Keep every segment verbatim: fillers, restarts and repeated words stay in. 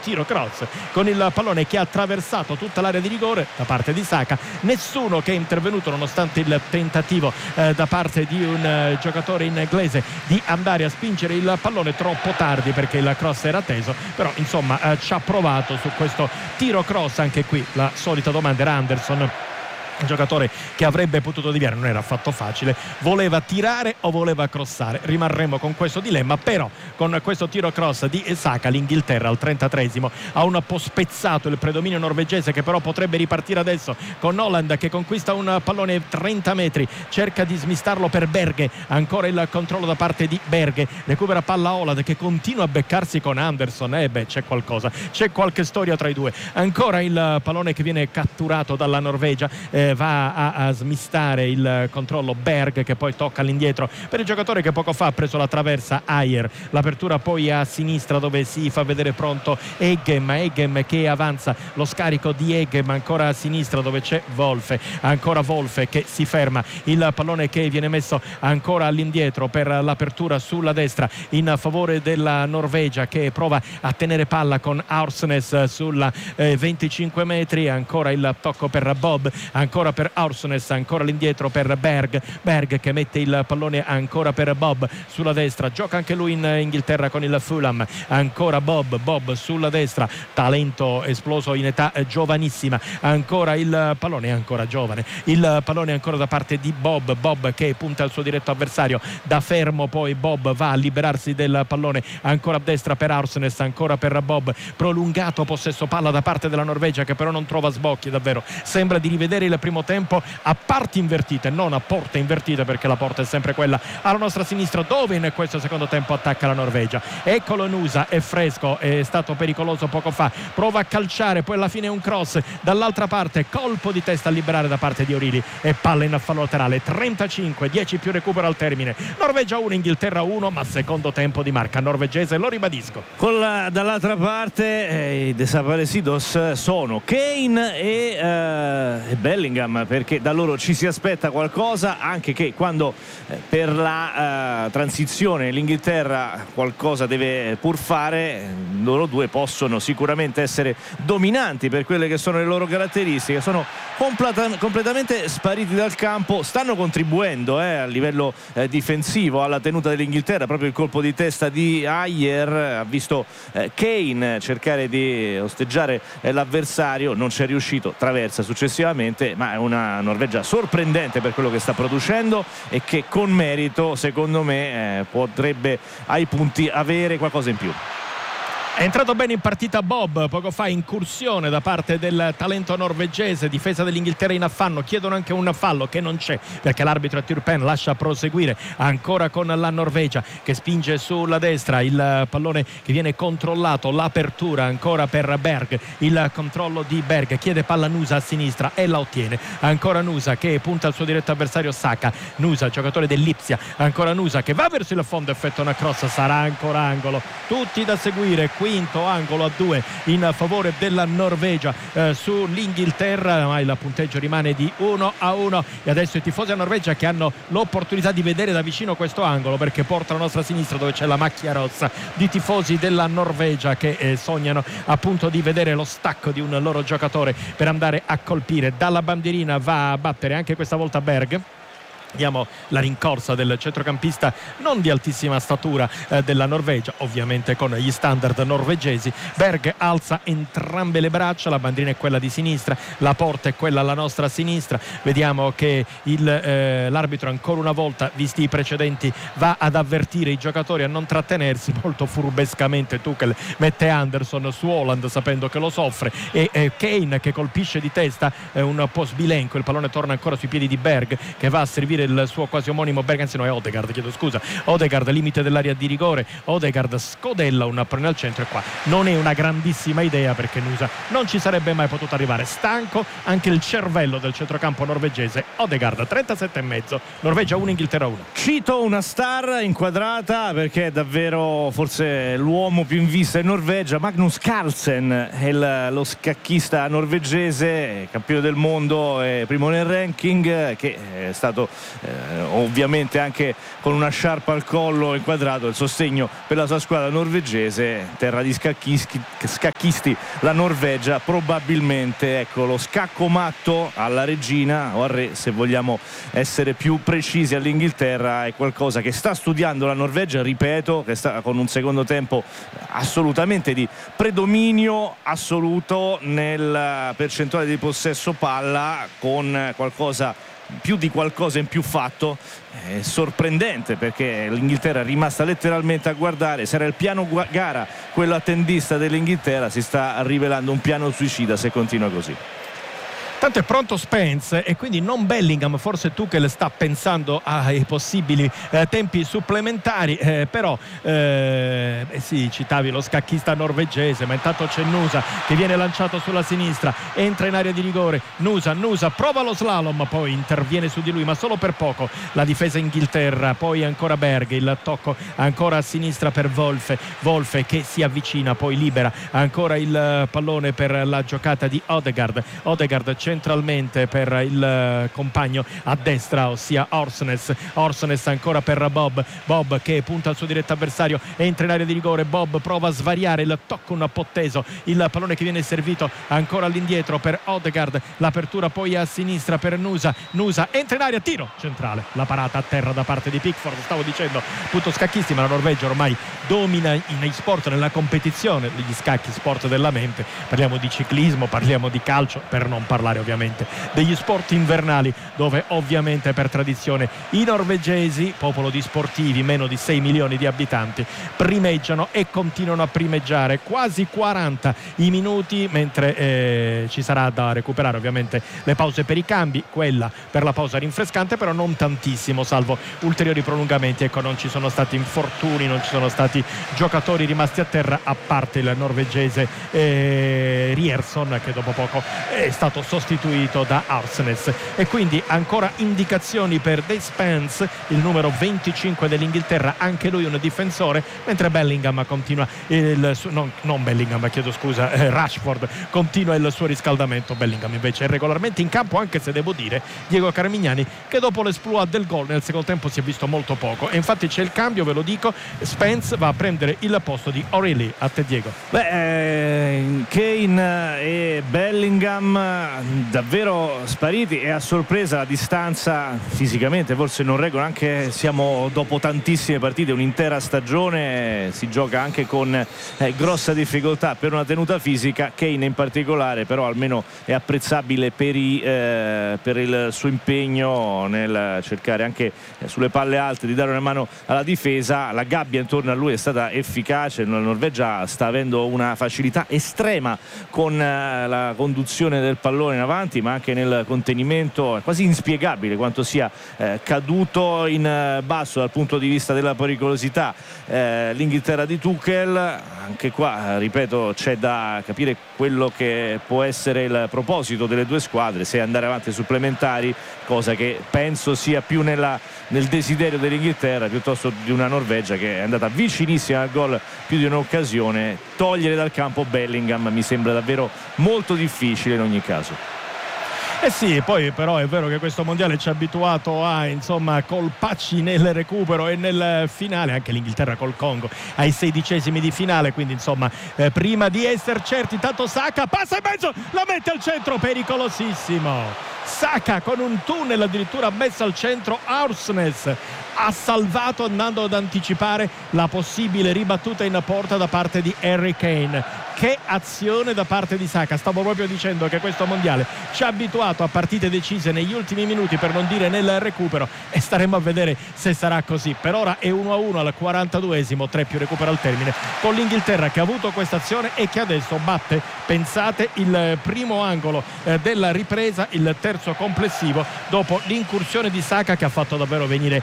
tiro cross con il pallone che ha attraversato tutta l'area di rigore da parte di Saka. Nessuno che è intervenuto nonostante il tentativo eh, da parte di un eh, giocatore inglese di andare a spingere il pallone troppo tardi perché il cross era teso, però insomma eh, ci ha provato su questo tiro cross. Anche qui la solita domanda era Anderson, un giocatore che avrebbe potuto deviare, non era affatto facile, voleva tirare o voleva crossare? Rimarremo con questo dilemma, però con questo tiro cross di Saka l'Inghilterra al trentatreesimo ha un po' spezzato il predominio norvegese, che però potrebbe ripartire adesso con Holland che conquista un pallone trenta metri, cerca di smistarlo per Berge, ancora il controllo da parte di Berge, recupera palla Holland che continua a beccarsi con Anderson. E eh beh, c'è qualcosa, c'è qualche storia tra i due. Ancora il pallone che viene catturato dalla Norvegia, eh, va a, a smistare il controllo Berg, che poi tocca all'indietro per il giocatore che poco fa ha preso la traversa, Ayer. L'apertura poi a sinistra dove si fa vedere pronto Eggem, Eggem che avanza, lo scarico di Eggem ancora a sinistra dove c'è Wolfe, ancora Wolfe che si ferma, il pallone che viene messo ancora all'indietro per l'apertura sulla destra in favore della Norvegia, che prova a tenere palla con Aursnes sulla eh, venticinque metri, ancora il tocco per Bob, ancora per Aursnes, ancora all'indietro per Berg, Berg che mette il pallone ancora per Bob sulla destra, gioca anche lui in Inghilterra con il Fulham, ancora Bob, Bob sulla destra, talento esploso in età giovanissima, ancora il pallone, ancora giovane, il pallone ancora da parte di Bob, Bob che punta al suo diretto avversario, da fermo poi Bob va a liberarsi del pallone, ancora a destra per Aursnes, ancora per Bob, prolungato possesso palla da parte della Norvegia che però non trova sbocchi, davvero sembra di rivedere il primo tempo a parti invertite, non a porte invertite, perché la porta è sempre quella alla nostra sinistra dove in questo secondo tempo attacca la Norvegia. Eccolo Nusa, è fresco, è stato pericoloso poco fa, prova a calciare, poi alla fine un cross dall'altra parte, colpo di testa a liberare da parte di Orili e palla in fallo laterale. Trentacinque, dieci più recupero al termine, Norvegia uno, Inghilterra uno, ma secondo tempo di marca norvegese, lo ribadisco. Con la, dall'altra parte eh, i desaparecidos sono Kane e, eh, e Bellingham, perché da loro ci si aspetta qualcosa, anche che quando eh, per la eh, transizione l'Inghilterra qualcosa deve pur fare, loro due possono sicuramente essere dominanti per quelle che sono le loro caratteristiche. Sono completa- completamente spariti dal campo, stanno contribuendo eh, a livello eh, difensivo alla tenuta dell'Inghilterra. Proprio il colpo di testa di Ayer ha visto eh, Kane cercare di osteggiare eh, l'avversario, non ci è riuscito, traversa successivamente, ma è una Norvegia sorprendente per quello che sta producendo e che con merito secondo me eh, potrebbe ai punti avere qualcosa in più. È entrato bene in partita Bob, poco fa incursione da parte del talento norvegese, difesa dell'Inghilterra in affanno, chiedono anche un fallo che non c'è perché l'arbitro Turpen lascia proseguire ancora con la Norvegia che spinge sulla destra, il pallone che viene controllato, l'apertura ancora per Berg, il controllo di Berg, chiede palla Nusa a sinistra e la ottiene, ancora Nusa che punta al suo diretto avversario Saka, Nusa giocatore dell'Ipsia, ancora Nusa che va verso il fondo, effettua una cross, sarà ancora angolo, tutti da seguire, quinto angolo a due in favore della Norvegia eh, sull'Inghilterra, ma il punteggio rimane di uno a uno e adesso i tifosi della Norvegia che hanno l'opportunità di vedere da vicino questo angolo, perché porta alla nostra sinistra dove c'è la macchia rossa di tifosi della Norvegia che eh, sognano appunto di vedere lo stacco di un loro giocatore per andare a colpire. Dalla bandierina va a battere anche questa volta Berg. Vediamo la rincorsa del centrocampista non di altissima statura eh, della Norvegia, ovviamente con gli standard norvegesi. Berg alza entrambe le braccia, la bandierina è quella di sinistra, la porta è quella alla nostra sinistra. Vediamo che il, eh, l'arbitro ancora una volta, visti i precedenti, va ad avvertire i giocatori a non trattenersi. Molto furbescamente Tuchel mette Anderson su Holland sapendo che lo soffre e eh, Kane che colpisce di testa, eh, un po' sbilenco, il pallone torna ancora sui piedi di Berg che va a servire il suo quasi omonimo Berg, anzi no è Odegaard, chiedo scusa, Odegaard limite dell'area di rigore, Odegaard scodella un appone al centro e qua non è una grandissima idea perché Nusa non ci sarebbe mai potuto arrivare. Stanco anche il cervello del centrocampo norvegese. Odegaard trentasette e mezzo, Norvegia uno, Inghilterra uno. Cito una star inquadrata perché è davvero forse l'uomo più in vista in Norvegia, Magnus Carlsen, è il, lo scacchista norvegese, campione del mondo e primo nel ranking, che è stato eh, ovviamente anche con una sciarpa al collo inquadrato, il sostegno per la sua squadra norvegese, terra di scacchisti, scacchisti la Norvegia. Probabilmente, ecco, lo scacco matto alla regina o al re, se vogliamo essere più precisi, all'Inghilterra è qualcosa che sta studiando la Norvegia, ripeto, che sta con un secondo tempo assolutamente di predominio assoluto nella percentuale di possesso palla, con qualcosa più di qualcosa in più fatto. È sorprendente perché l'Inghilterra è rimasta letteralmente a guardare. Se era il piano gara quello attendista dell'Inghilterra, si sta rivelando un piano suicida se continua così. Tanto è pronto Spence e quindi non Bellingham, forse Tuchel sta pensando ai possibili eh, tempi supplementari, eh, però eh, eh sì, citavi lo scacchista norvegese, ma intanto c'è Nusa che viene lanciato sulla sinistra, entra in area di rigore, Nusa, Nusa prova lo slalom, poi interviene su di lui ma solo per poco la difesa Inghilterra, poi ancora Berg, il tocco ancora a sinistra per Wolfe, Wolfe che si avvicina, poi libera ancora il pallone per la giocata di Odegaard, Odegaard c'è centralmente per il compagno a destra, ossia Orsnes. Orsnes ancora per Bob, Bob che punta al suo diretto avversario, entra in area di rigore, Bob prova a svariare, il tocco un po' teso, il pallone che viene servito ancora all'indietro per Odegaard, l'apertura poi a sinistra per Nusa, Nusa entra in area, tiro centrale, la parata a terra da parte di Pickford. Stavo dicendo punto scacchisti, ma la Norvegia ormai domina nei sport, nella competizione degli scacchi, sport della mente, parliamo di ciclismo, parliamo di calcio, per non parlare ovviamente degli sport invernali, dove ovviamente per tradizione i norvegesi, popolo di sportivi, meno di sei milioni di abitanti, primeggiano e continuano a primeggiare. Quasi quaranta i minuti, mentre eh, ci sarà da recuperare ovviamente le pause per i cambi, quella per la pausa rinfrescante però non tantissimo, salvo ulteriori prolungamenti. Ecco, non ci sono stati infortuni, non ci sono stati giocatori rimasti a terra, a parte il norvegese eh, Rierson, che dopo poco è stato sostituito sostituito da Arsnes. E quindi ancora indicazioni per Dave Spence, il numero venticinque dell'Inghilterra, anche lui un difensore, mentre Bellingham continua il suo, non, non Bellingham chiedo scusa eh, Rashford continua il suo riscaldamento. Bellingham invece è regolarmente in campo, anche se devo dire, Diego Carmignani, che dopo l'esploit del gol nel secondo tempo si è visto molto poco, e infatti c'è il cambio, ve lo dico, Spence va a prendere il posto di O'Reilly. A te Diego. Beh, eh, Kane e Bellingham davvero spariti, e a sorpresa la distanza fisicamente forse non reggono, anche siamo dopo tantissime partite, un'intera stagione, si gioca anche con eh, grossa difficoltà per una tenuta fisica. Kane in particolare però almeno è apprezzabile per, i, eh, per il suo impegno nel cercare anche eh, sulle palle alte di dare una mano alla difesa. La gabbia intorno a lui è stata efficace, la Norvegia sta avendo una facilità estrema con eh, la conduzione del pallone in avanti, ma anche nel contenimento. È quasi inspiegabile quanto sia eh, caduto in eh, basso dal punto di vista della pericolosità eh, l'Inghilterra di Tuchel. Anche qua, ripeto, c'è da capire quello che può essere il proposito delle due squadre, se andare avanti ai supplementari, cosa che penso sia più nella, nel desiderio dell'Inghilterra piuttosto di una Norvegia che è andata vicinissima al gol più di un'occasione. Togliere dal campo Bellingham mi sembra davvero molto difficile in ogni caso. Eh sì, poi però è vero che questo mondiale ci ha abituato a, insomma, colpacci nel recupero e nel finale, anche l'Inghilterra col Congo ai sedicesimi di finale, quindi insomma eh, prima di essere certi, tanto Saka passa in mezzo, la mette al centro, pericolosissimo. Saka con un tunnel addirittura messo al centro, Orsnes ha salvato andando ad anticipare la possibile ribattuta in porta da parte di Harry Kane. Che azione da parte di Saka! Stavo proprio dicendo che questo mondiale ci ha abituato a partite decise negli ultimi minuti, per non dire nel recupero, e staremo a vedere se sarà così. Per ora è uno a uno al quarantaduesimo, tre più recupero al termine, con l'Inghilterra che ha avuto questa azione e che adesso batte, pensate, il primo angolo eh, della ripresa, il terzo complessivo, dopo l'incursione di Saka che ha fatto davvero venire i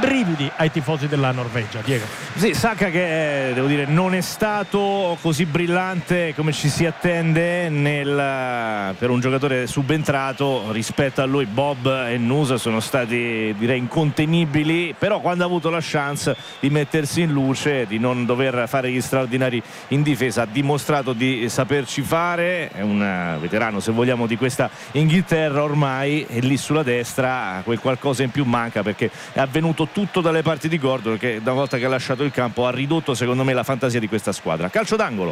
brividi ai tifosi della Norvegia. Diego. Sì, Saka che eh, devo dire non è stato così brillante come ci si attende nel, per un giocatore subentrato. Rispetto a lui Bob e Nusa sono stati, direi, incontenibili, però quando ha avuto la chance di mettersi in luce, di non dover fare gli straordinari in difesa, ha dimostrato di saperci fare. È un veterano, se vogliamo, di questa Inghilterra ormai, e lì sulla destra quel qualcosa in più manca, perché è avvenuto tutto dalle parti di Gordon, che una volta che ha lasciato il campo ha ridotto secondo me la fantasia di questa squadra. Calcio d'angolo.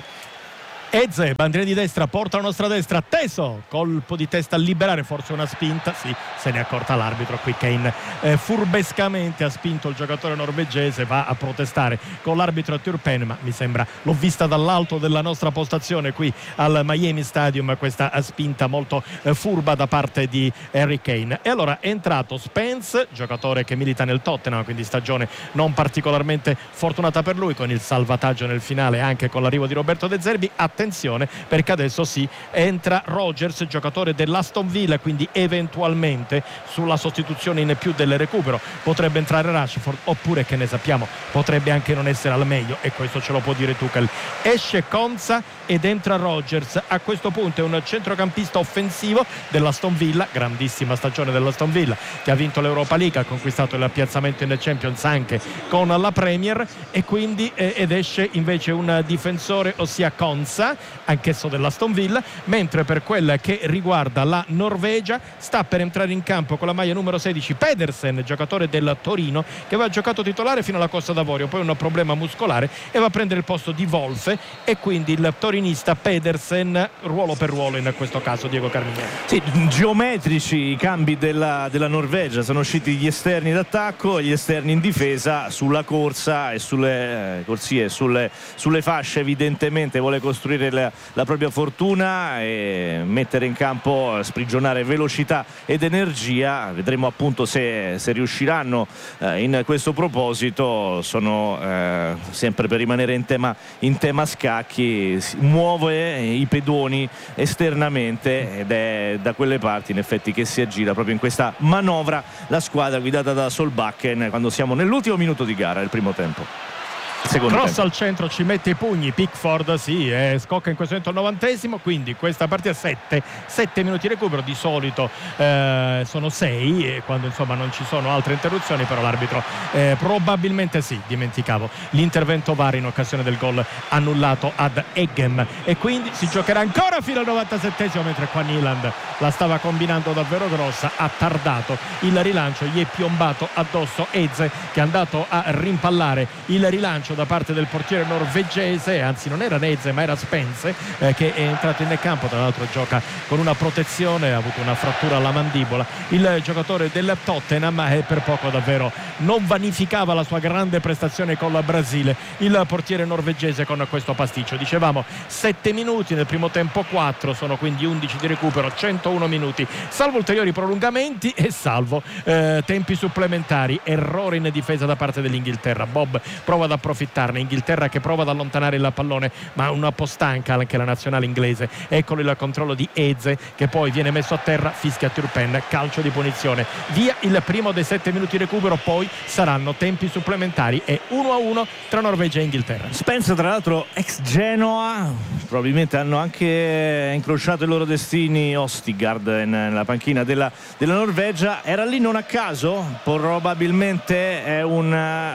Eze, bandiera di destra, porta la nostra destra, teso, colpo di testa a liberare, forse una spinta, sì, se ne è accorta l'arbitro. Qui Kane eh, furbescamente ha spinto il giocatore norvegese, va a protestare con l'arbitro Turpen, ma mi sembra, l'ho vista dall'alto della nostra postazione qui al Miami Stadium, questa spinta molto eh, furba da parte di Harry Kane. E allora è entrato Spence, giocatore che milita nel Tottenham, quindi stagione non particolarmente fortunata per lui, con il salvataggio nel finale anche con l'arrivo di Roberto De Zerbi. Attenzione, perché adesso sì, entra Rodgers, giocatore dell'Aston Villa, quindi eventualmente sulla sostituzione in più del recupero potrebbe entrare Rashford, oppure, che ne sappiamo, potrebbe anche non essere al meglio, e questo ce lo può dire Tuchel. Esce Konsa ed entra Rodgers. A questo punto è un centrocampista offensivo dell'Aston Villa, grandissima stagione dell'Aston Villa, che ha vinto l'Europa League, ha conquistato il piazzamento in Champions anche con la Premier, e quindi eh, ed esce invece un difensore, ossia Konsa, anch'esso dell'Aston Villa. Mentre per quella che riguarda la Norvegia sta per entrare in campo con la maglia numero sedici Pedersen, giocatore del Torino, che aveva giocato titolare fino alla Costa d'Avorio, poi un problema muscolare e va a prendere il posto di Wolfe, e quindi il torinista Pedersen, ruolo per ruolo in questo caso. Diego Carminieri. Sì, geometrici i cambi della, della Norvegia, sono usciti gli esterni d'attacco e gli esterni in difesa. Sulla corsa e sulle eh, corsie, sulle, sulle fasce evidentemente vuole costruire La, la propria fortuna e mettere in campo, sprigionare velocità ed energia. Vedremo appunto se, se riusciranno eh, in questo proposito. Sono eh, sempre per rimanere in tema, in tema scacchi, si muove i pedoni esternamente ed è da quelle parti in effetti che si aggira proprio in questa manovra la squadra guidata da Solbakken, quando siamo nell'ultimo minuto di gara del primo tempo. Cross al centro, ci mette i pugni Pickford, sì, e scocca in questo momento al novantesimo, quindi questa partita sette minuti di recupero. Di solito eh, sono sei, e quando insomma non ci sono altre interruzioni, però l'arbitro eh, probabilmente sì, dimenticavo l'intervento V A R in occasione del gol annullato ad Eggem, e quindi si giocherà ancora fino al novantasettesimo, mentre qua Nyland la stava combinando davvero grossa, ha tardato il rilancio, gli è piombato addosso Eze, che è andato a rimpallare il rilancio da parte del portiere norvegese, anzi non era Eze ma era Spence, eh, che è entrato in campo, tra l'altro gioca con una protezione, ha avuto una frattura alla mandibola il giocatore del Tottenham, e per poco davvero non vanificava la sua grande prestazione con la Brasile il portiere norvegese con questo pasticcio. Dicevamo sette minuti nel primo tempo, quattro sono quindi undici di recupero, centouno minuti, salvo ulteriori prolungamenti e salvo eh, tempi supplementari. Errore in difesa da parte dell'Inghilterra, Bob prova ad approfittare, Inghilterra che prova ad allontanare il pallone, ma un po' stanca anche la nazionale inglese. Eccolo il controllo di Eze, che poi viene messo a terra, fischia Turpen, calcio di punizione, via il primo dei sette minuti di recupero. Poi saranno tempi supplementari e uno a uno tra Norvegia e Inghilterra. Spence, tra l'altro ex Genoa, probabilmente hanno anche incrociato i loro destini Ostigard nella panchina della, della Norvegia. Era lì non a caso, probabilmente è un,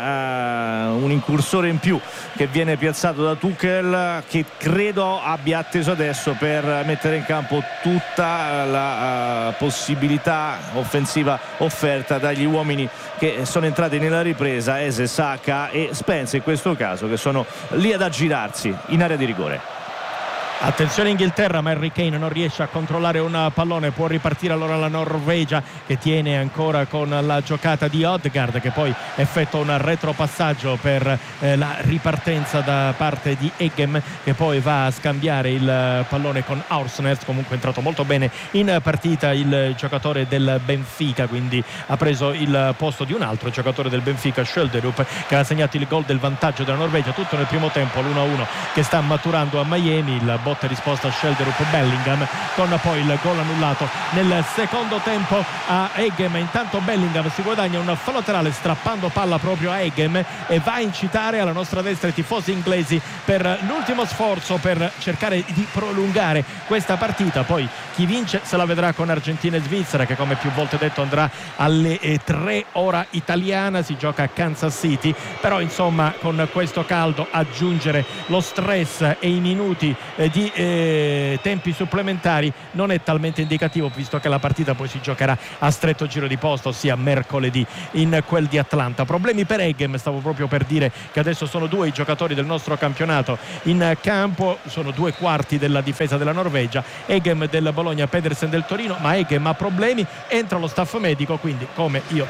uh, un incursore in più che viene piazzato da Tuchel, che credo abbia atteso adesso per mettere in campo tutta la uh, possibilità offensiva offerta dagli uomini che sono entrati nella ripresa, Eze, Saka e Spence in questo caso, che sono lì ad aggirarsi in area di rigore. Attenzione Inghilterra, ma Harry Kane non riesce a controllare un pallone, può ripartire allora la Norvegia, che tiene ancora con la giocata di Odegaard, che poi effettua un retropassaggio per eh, la ripartenza da parte di Eggem, che poi va a scambiare il pallone con Aursnes. Comunque è entrato molto bene in partita il giocatore del Benfica, quindi ha preso il posto di un altro giocatore del Benfica, Schölderup, che ha segnato il gol del vantaggio della Norvegia. Tutto nel primo tempo, l'uno a uno che sta maturando a Miami. Il botta e risposta Schelderup Bellingham, con poi il gol annullato nel secondo tempo a Eggem. Intanto Bellingham si guadagna un fallo laterale strappando palla proprio a Eggem e va a incitare alla nostra destra i tifosi inglesi per l'ultimo sforzo per cercare di prolungare questa partita. Poi chi vince se la vedrà con Argentina e Svizzera, che come più volte detto andrà alle tre ora italiana, si gioca a Kansas City. Però insomma con questo caldo aggiungere lo stress e i minuti eh, di eh, tempi supplementari non è talmente indicativo, visto che la partita poi si giocherà a stretto giro di posta, ossia mercoledì in quel di Atlanta. Problemi per Eggem, stavo proprio per dire che adesso sono due i giocatori del nostro campionato in campo, sono due quarti della difesa della Norvegia, Eggem del Bologna, Pedersen del Torino, ma Eggem ha problemi, entra lo staff medico, quindi come io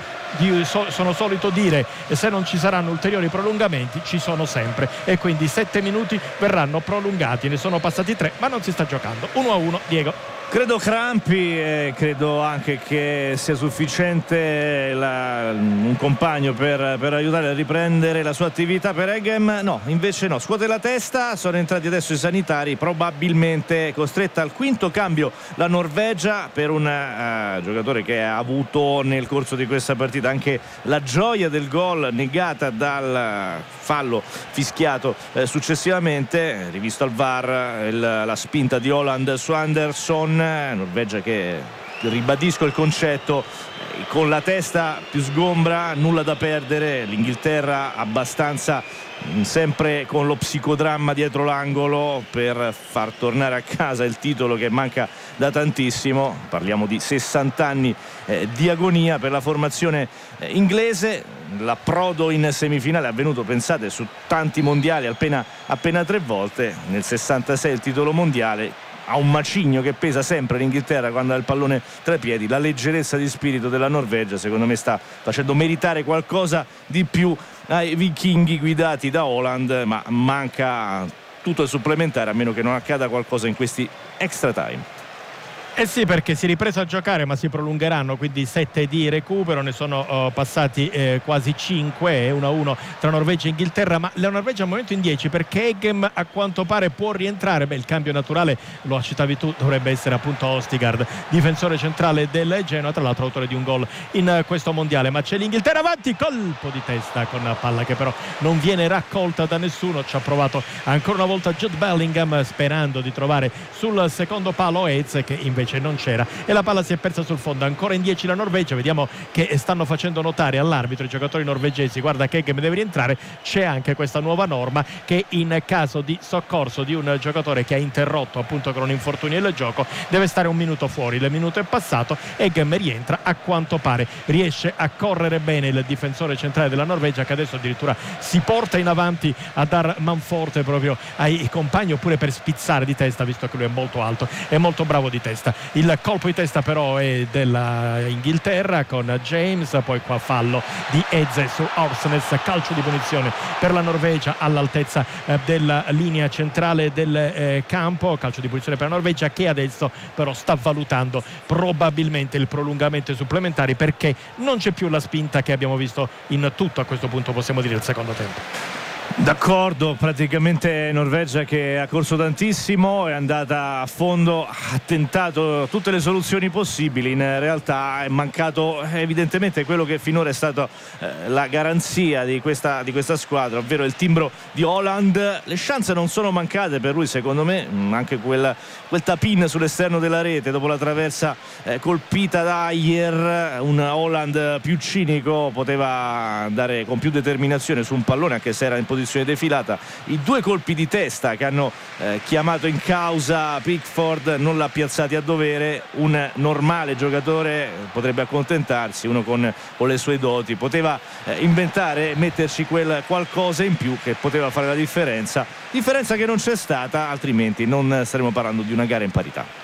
sono solito dire, se non ci saranno ulteriori prolungamenti ci sono sempre, e quindi sette minuti verranno prolungati, ne sono passati tre ma non si sta giocando. Uno a uno. Diego? Credo crampi e credo anche che sia sufficiente la, un compagno per, per aiutare a riprendere la sua attività. Per Eggem no, invece no, scuote la testa, sono entrati adesso i sanitari, probabilmente costretta al quinto cambio la Norvegia per un uh, giocatore che ha avuto nel corso di questa partita anche la gioia del gol negata dal fallo fischiato eh, successivamente, rivisto al V A R il, la spinta di Haaland su Anderson. Norvegia che, ribadisco il concetto, con la testa più sgombra, nulla da perdere. L'Inghilterra abbastanza sempre con lo psicodramma dietro l'angolo per far tornare a casa il titolo che manca da tantissimo. Parliamo di sessanta anni eh, di agonia per la formazione eh, inglese. L'approdo in semifinale è avvenuto, pensate, su tanti mondiali appena, appena tre volte. Nel sessantasei il titolo mondiale. Ha un macigno che pesa sempre l'Inghilterra quando ha il pallone tra i piedi. La leggerezza di spirito della Norvegia secondo me sta facendo meritare qualcosa di più ai vichinghi guidati da Haaland, ma manca tutto il supplementare, a meno che non accada qualcosa in questi extra time. Eh sì, perché si è ripreso a giocare ma si prolungheranno, quindi sette di recupero, ne sono uh, passati eh, quasi cinque, uno a uno tra Norvegia e Inghilterra, ma la Norvegia al momento in dieci, perché Eggem a quanto pare può rientrare. Beh, il cambio naturale, lo citavi tu, dovrebbe essere appunto Ostigard, difensore centrale del Genoa, tra l'altro autore di un gol in uh, questo mondiale. Ma c'è l'Inghilterra avanti, colpo di testa con la palla che però non viene raccolta da nessuno. Ci ha provato ancora una volta Jude Bellingham, sperando di trovare sul secondo palo Ez, che invece non c'era, e la palla si è persa sul fondo. Ancora in dieci la Norvegia. Vediamo che stanno facendo notare all'arbitro i giocatori norvegesi: guarda che Eggem deve rientrare. C'è anche questa nuova norma che in caso di soccorso di un giocatore che ha interrotto appunto con un infortunio il gioco deve stare un minuto fuori. Il minuto è passato, Eggem rientra, a quanto pare riesce a correre bene il difensore centrale della Norvegia, che adesso addirittura si porta in avanti a dar manforte proprio ai compagni, oppure per spizzare di testa, visto che lui è molto alto e molto bravo di testa. Il colpo di testa però è della Inghilterra con James, poi qua fallo di Eze su Orsnes, calcio di punizione per la Norvegia all'altezza eh, della linea centrale del eh, campo, calcio di punizione per la Norvegia, che adesso però sta valutando probabilmente il prolungamento supplementari, perché non c'è più la spinta che abbiamo visto in tutto, a questo punto possiamo dire, il secondo tempo. D'accordo, praticamente Norvegia che ha corso tantissimo, è andata a fondo, ha tentato tutte le soluzioni possibili, in realtà è mancato evidentemente quello che finora è stata eh, la garanzia di questa, di questa squadra, ovvero il timbro di Haaland. Le chance non sono mancate per lui, secondo me, anche quel, quel tap-in sull'esterno della rete dopo la traversa eh, colpita da Ayer. Un Haaland più cinico poteva andare con più determinazione su un pallone, anche se era in posizione defilata. I due colpi di testa che hanno eh, chiamato in causa Pickford non l'ha piazzati a dovere. Un normale giocatore potrebbe accontentarsi, uno con, con le sue doti poteva eh, inventare, metterci quel qualcosa in più che poteva fare la differenza differenza che non c'è stata, altrimenti non staremo parlando di una gara in parità.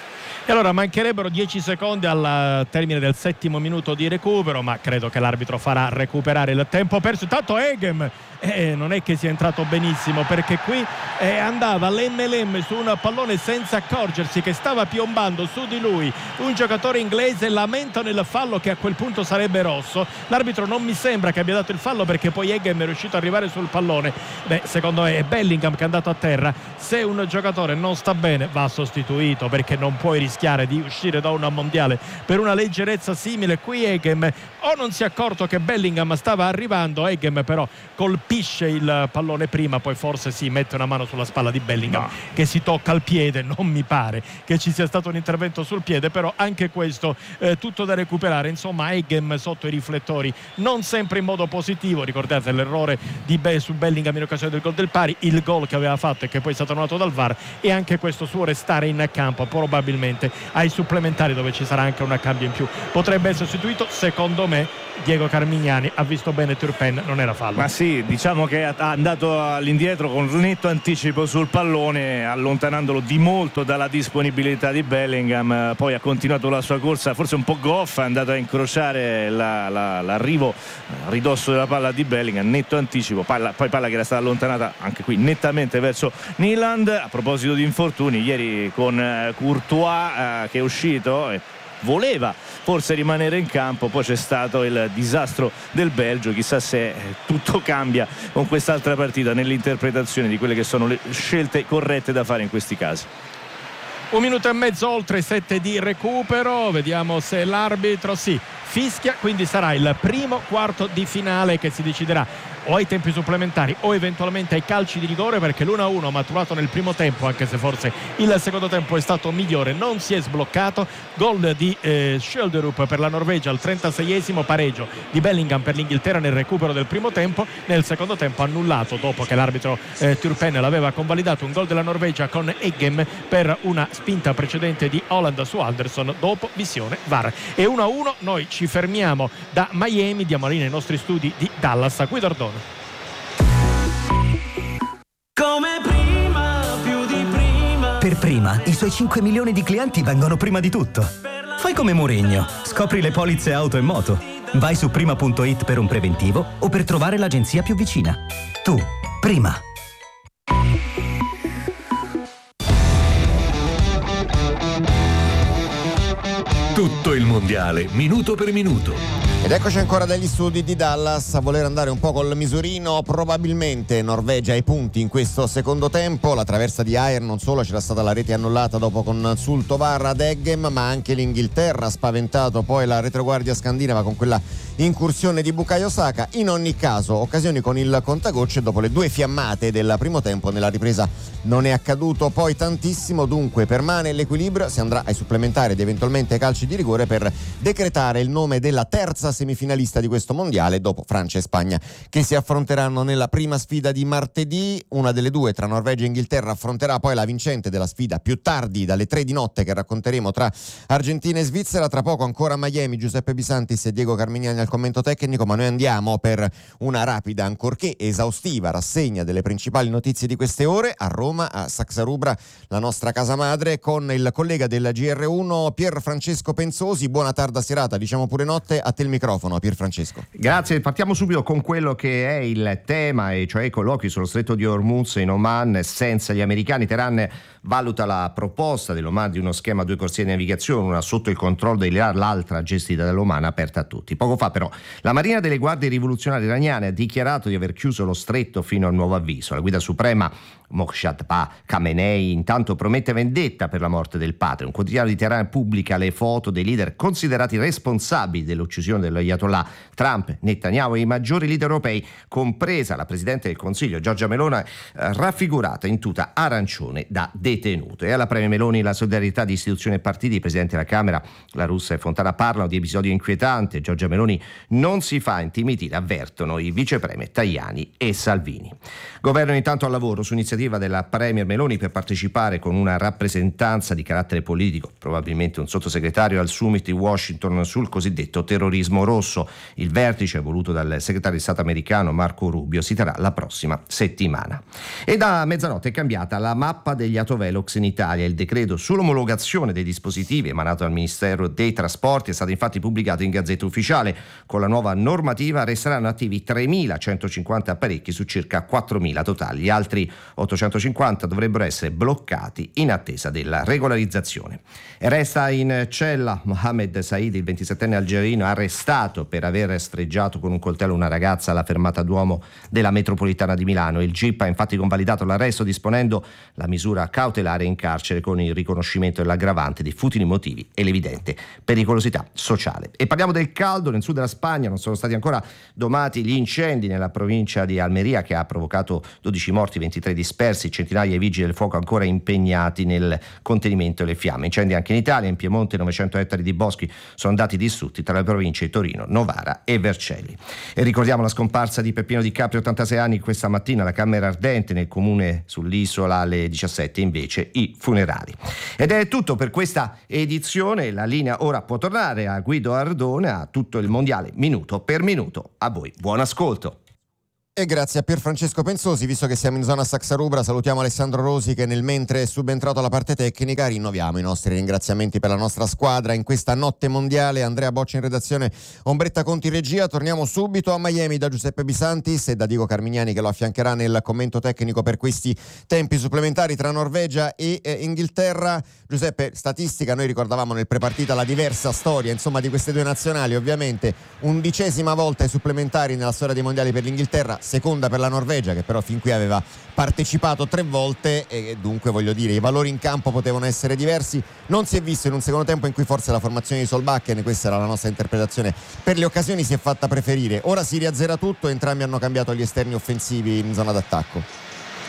E allora mancherebbero dieci secondi al termine del settimo minuto di recupero, ma credo che l'arbitro farà recuperare il tempo perso. Intanto Eggem eh, non è che sia entrato benissimo, perché qui eh, andava lemme lemme su un pallone senza accorgersi che stava piombando su di lui un giocatore inglese. Lamentano il fallo, che a quel punto sarebbe rosso. L'arbitro non mi sembra che abbia dato il fallo, perché poi Eggem è riuscito ad arrivare sul pallone. Beh, secondo me è Bellingham che è andato a terra. Se un giocatore non sta bene va sostituito, perché non puoi rischiare di uscire da una mondiale per una leggerezza simile. Qui Eggem o non si è accorto che Bellingham stava arrivando, Eggem però colpisce il pallone prima, poi forse si mette una mano sulla spalla di Bellingham, no, che si tocca al piede. Non mi pare che ci sia stato un intervento sul piede, però anche questo eh, tutto da recuperare. Insomma, Eggem sotto i riflettori non sempre in modo positivo. Ricordate l'errore di Be- su Bellingham in occasione del gol del pari, il gol che aveva fatto e che poi è stato annullato dal V A R, e anche questo suo restare in campo probabilmente ai supplementari, dove ci sarà anche un cambio in più. Potrebbe essere sostituito. Secondo me Diego Carmignani ha visto bene Turpin, non era fallo. Ma sì, diciamo che è andato all'indietro con un netto anticipo sul pallone, allontanandolo di molto dalla disponibilità di Bellingham. Poi ha continuato la sua corsa, forse un po' goffa, è andato a incrociare la, la, l'arrivo a ridosso della palla di Bellingham, netto anticipo, palla, poi palla che era stata allontanata anche qui nettamente verso Nyland. A proposito di infortuni, ieri con Courtois eh, che è uscito e voleva forse rimanere in campo, poi c'è stato il disastro del Belgio. Chissà se tutto cambia con quest'altra partita nell'interpretazione di quelle che sono le scelte corrette da fare in questi casi. Un minuto e mezzo oltre sette di recupero, vediamo se l'arbitro sì fischia, quindi sarà il primo quarto di finale che si deciderà o ai tempi supplementari o eventualmente ai calci di rigore, perché l'uno a uno maturato nel primo tempo, anche se forse il secondo tempo è stato migliore, non si è sbloccato. Gol di eh, Schölderup per la Norvegia al trentaseiesimo, pareggio di Bellingham per l'Inghilterra nel recupero del primo tempo. Nel secondo tempo annullato dopo che l'arbitro eh, Turpin l'aveva convalidato, un gol della Norvegia con Eggem per una spinta precedente di Holland su Alderson dopo visione V A R. E uno a uno, noi ci fermiamo da Miami, diamo lì nei nostri studi di Dallas a Guido Ardone. Come prima, più di prima. Per Prima, i suoi cinque milioni di clienti vengono prima di tutto. Fai come Mourinho, scopri le polizze auto e moto. Vai su prima punto it per un preventivo o per trovare l'agenzia più vicina. Tu, Prima. Tutto il mondiale, minuto per minuto. Ed eccoci ancora dagli studi di Dallas a voler andare un po' col misurino. Probabilmente Norvegia ai punti in questo secondo tempo. La traversa di Ayer, non solo c'era stata la rete annullata dopo consulto V A R ad Eggem, ma anche l'Inghilterra ha spaventato poi la retroguardia scandinava con quella incursione di Bukayo Saka. In ogni caso occasioni con il contagocce dopo le due fiammate del primo tempo. Nella ripresa non è accaduto poi tantissimo, dunque permane l'equilibrio. Si andrà ai supplementari ed eventualmente ai calci di rigore per decretare il nome della terza semifinalista di questo mondiale, dopo Francia e Spagna che si affronteranno nella prima sfida di martedì. Una delle due tra Norvegia e Inghilterra affronterà poi la vincente della sfida più tardi, dalle tre di notte, che racconteremo tra Argentina e Svizzera. Tra poco ancora a Miami Giuseppe Bisantis e Diego Carmignani al commento tecnico, ma noi andiamo per una rapida, ancorché esaustiva, rassegna delle principali notizie di queste ore a Roma, a Saxa Rubra, la nostra casa madre, con il collega del G R uno Pier Francesco Penzosi. Buona tarda serata, diciamo pure notte, a te il microfono, Pier Francesco. Grazie, partiamo subito con quello che è il tema, e cioè i colloqui sullo stretto di Hormuz in Oman senza gli americani. Teheran valuta la proposta dell'Oman di uno schema a due corsie di navigazione, una sotto il controllo dell'Iran, l'altra gestita dall'Oman, aperta a tutti. Poco fa però la Marina delle Guardie Rivoluzionarie iraniane ha dichiarato di aver chiuso lo stretto fino a nuovo avviso. La guida suprema Mossadegh Khamenei intanto promette vendetta per la morte del padre. Un quotidiano di Teheran pubblica le foto dei leader considerati responsabili dell'uccisione dell'Ayatollah, Trump, Netanyahu e i maggiori leader europei, compresa la Presidente del Consiglio Giorgia Meloni, raffigurata in tuta arancione da detenuto. E alla Premier Meloni la solidarietà di istituzioni e partiti. I Presidenti della Camera, La Russa e Fontana, parlano di episodio inquietante. Giorgia Meloni non si fa intimidire, avvertono i vicepremier Tajani e Salvini. Governo intanto al lavoro su iniziative iniziativa della Premier Meloni per partecipare con una rappresentanza di carattere politico, probabilmente un sottosegretario, al summit di Washington sul cosiddetto terrorismo rosso. Il vertice, voluto dal segretario di Stato americano Marco Rubio, si terrà la prossima settimana. E da mezzanotte è cambiata la mappa degli autovelox in Italia. Il decreto sull'omologazione dei dispositivi emanato dal Ministero dei Trasporti è stato infatti pubblicato in Gazzetta Ufficiale. Con la nuova normativa resteranno attivi tremilacentocinquanta apparecchi su circa quattromila totali. Gli altri ottocentocinquanta dovrebbero essere bloccati in attesa della regolarizzazione. E resta in cella Mohamed Said, il ventisettenne algerino arrestato per aver sfregiato con un coltello una ragazza alla fermata Duomo della metropolitana di Milano. Il G I P ha infatti convalidato l'arresto disponendo la misura cautelare in carcere con il riconoscimento dell'aggravante di futili motivi e l'evidente pericolosità sociale. E parliamo del caldo. Nel sud della Spagna non sono stati ancora domati gli incendi nella provincia di Almeria, che ha provocato dodici morti, ventitré dispersi, centinaia di vigili del fuoco ancora impegnati nel contenimento delle fiamme. Incendi anche in Italia. In Piemonte novecento ettari di boschi sono andati distrutti tra le province di Torino, Novara e Vercelli. E ricordiamo la scomparsa di Peppino Di Caprio, ottantasei anni, questa mattina alla Camera Ardente nel comune sull'isola. Alle diciassette invece i funerali. Ed è tutto per questa edizione. La linea ora può tornare a Guido Ardone, a tutto il mondiale minuto per minuto. A voi buon ascolto. E grazie a Pierfrancesco Pensosi. Visto che siamo in zona Saxarubra, salutiamo Alessandro Rosi, che nel mentre è subentrato alla parte tecnica. Rinnoviamo i nostri ringraziamenti per la nostra squadra in questa notte mondiale. Andrea Boccia in redazione, Ombretta Conti in regia. Torniamo subito a Miami da Giuseppe Bisantis e da Diego Carmignani, che lo affiancherà nel commento tecnico per questi tempi supplementari tra Norvegia e eh, Inghilterra. Giuseppe, statistica, noi ricordavamo nel prepartita la diversa storia insomma di queste due nazionali. Ovviamente undicesima volta ai supplementari nella storia dei mondiali per l'Inghilterra, seconda per la Norvegia, che però fin qui aveva partecipato tre volte, e dunque voglio dire i valori in campo potevano essere diversi. Non si è visto in un secondo tempo in cui forse la formazione di Solbakken, questa era la nostra interpretazione, per le occasioni si è fatta preferire. Ora si riazzera tutto, entrambi hanno cambiato gli esterni offensivi in zona d'attacco.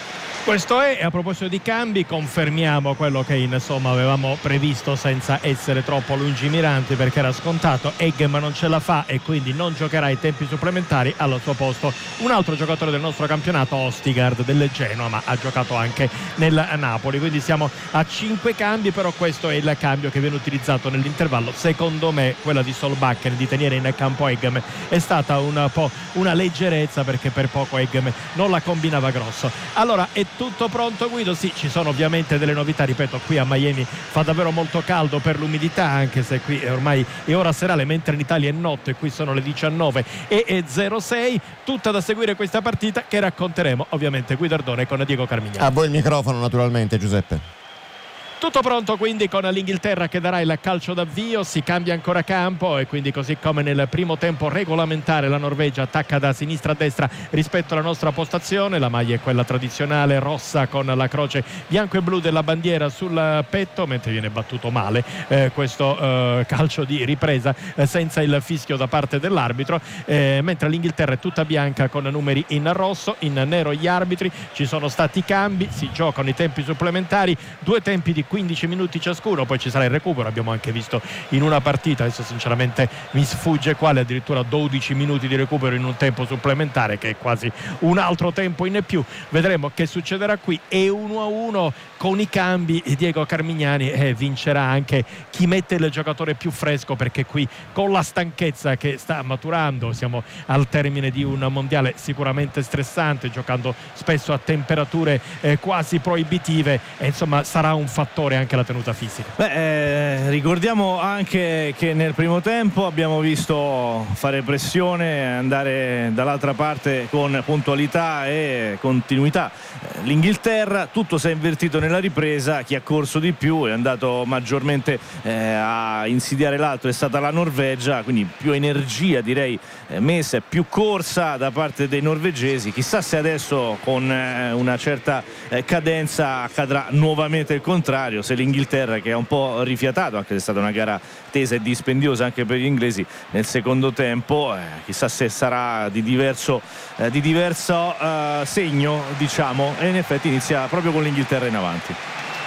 Questo è, e a proposito di cambi, confermiamo quello che insomma avevamo previsto senza essere troppo lungimiranti, perché era scontato. Eggem non ce la fa e quindi non giocherà ai tempi supplementari. Al suo posto un altro giocatore del nostro campionato, Ostigard del Genoa, ma ha giocato anche nel Napoli. Quindi siamo a cinque cambi, però questo è il cambio che viene utilizzato nell'intervallo. Secondo me quella di Solbakken di tenere in campo Eggem è stata un po' una leggerezza, perché per poco Eggem non la combinava grosso. Allora è tutto pronto, Guido? Sì, ci sono ovviamente delle novità. Ripeto, qui a Miami fa davvero molto caldo per l'umidità, anche se qui ormai è ora serale, mentre in Italia è notte. Qui sono le diciannove e zero sei. Tutta da seguire questa partita, che racconteremo ovviamente Guido Ardone con Diego Carmignani. A voi il microfono naturalmente, Giuseppe. Tutto pronto quindi con l'Inghilterra che darà il calcio d'avvio. Si cambia ancora campo e quindi, così come nel primo tempo regolamentare, la Norvegia attacca da sinistra a destra rispetto alla nostra postazione. La maglia è quella tradizionale rossa con la croce bianco e blu della bandiera sul petto, mentre viene battuto male eh, questo eh, calcio di ripresa eh, senza il fischio da parte dell'arbitro, eh, mentre l'Inghilterra è tutta bianca con numeri in rosso, in nero gli arbitri. Ci sono stati cambi, si giocano i tempi supplementari, due tempi di quindici minuti ciascuno, poi ci sarà il recupero. Abbiamo anche visto in una partita, adesso sinceramente mi sfugge quale, addirittura dodici minuti di recupero in un tempo supplementare, che è quasi un altro tempo in più. Vedremo che succederà qui. E uno a uno con i cambi, Diego Carmignani, eh, vincerà anche chi mette il giocatore più fresco, perché qui con la stanchezza che sta maturando, siamo al termine di un mondiale sicuramente stressante, giocando spesso a temperature eh, quasi proibitive, e insomma sarà un fattore anche la tenuta fisica. Beh, eh, ricordiamo anche che nel primo tempo abbiamo visto fare pressione, andare dall'altra parte con puntualità e continuità l'Inghilterra. Tutto si è invertito nella ripresa, chi ha corso di più è andato maggiormente eh, a insidiare l'altro, è stata la Norvegia, quindi più energia direi eh, messa, più corsa da parte dei norvegesi. Chissà se adesso con eh, una certa eh, cadenza accadrà nuovamente il contrario, se l'Inghilterra, che ha un po' rifiatato, anche se è stata una gara tesa e dispendiosa anche per gli inglesi nel secondo tempo, eh, chissà se sarà di diverso eh, di diverso eh, segno, diciamo, e in effetti inizia proprio con l'Inghilterra in avanti.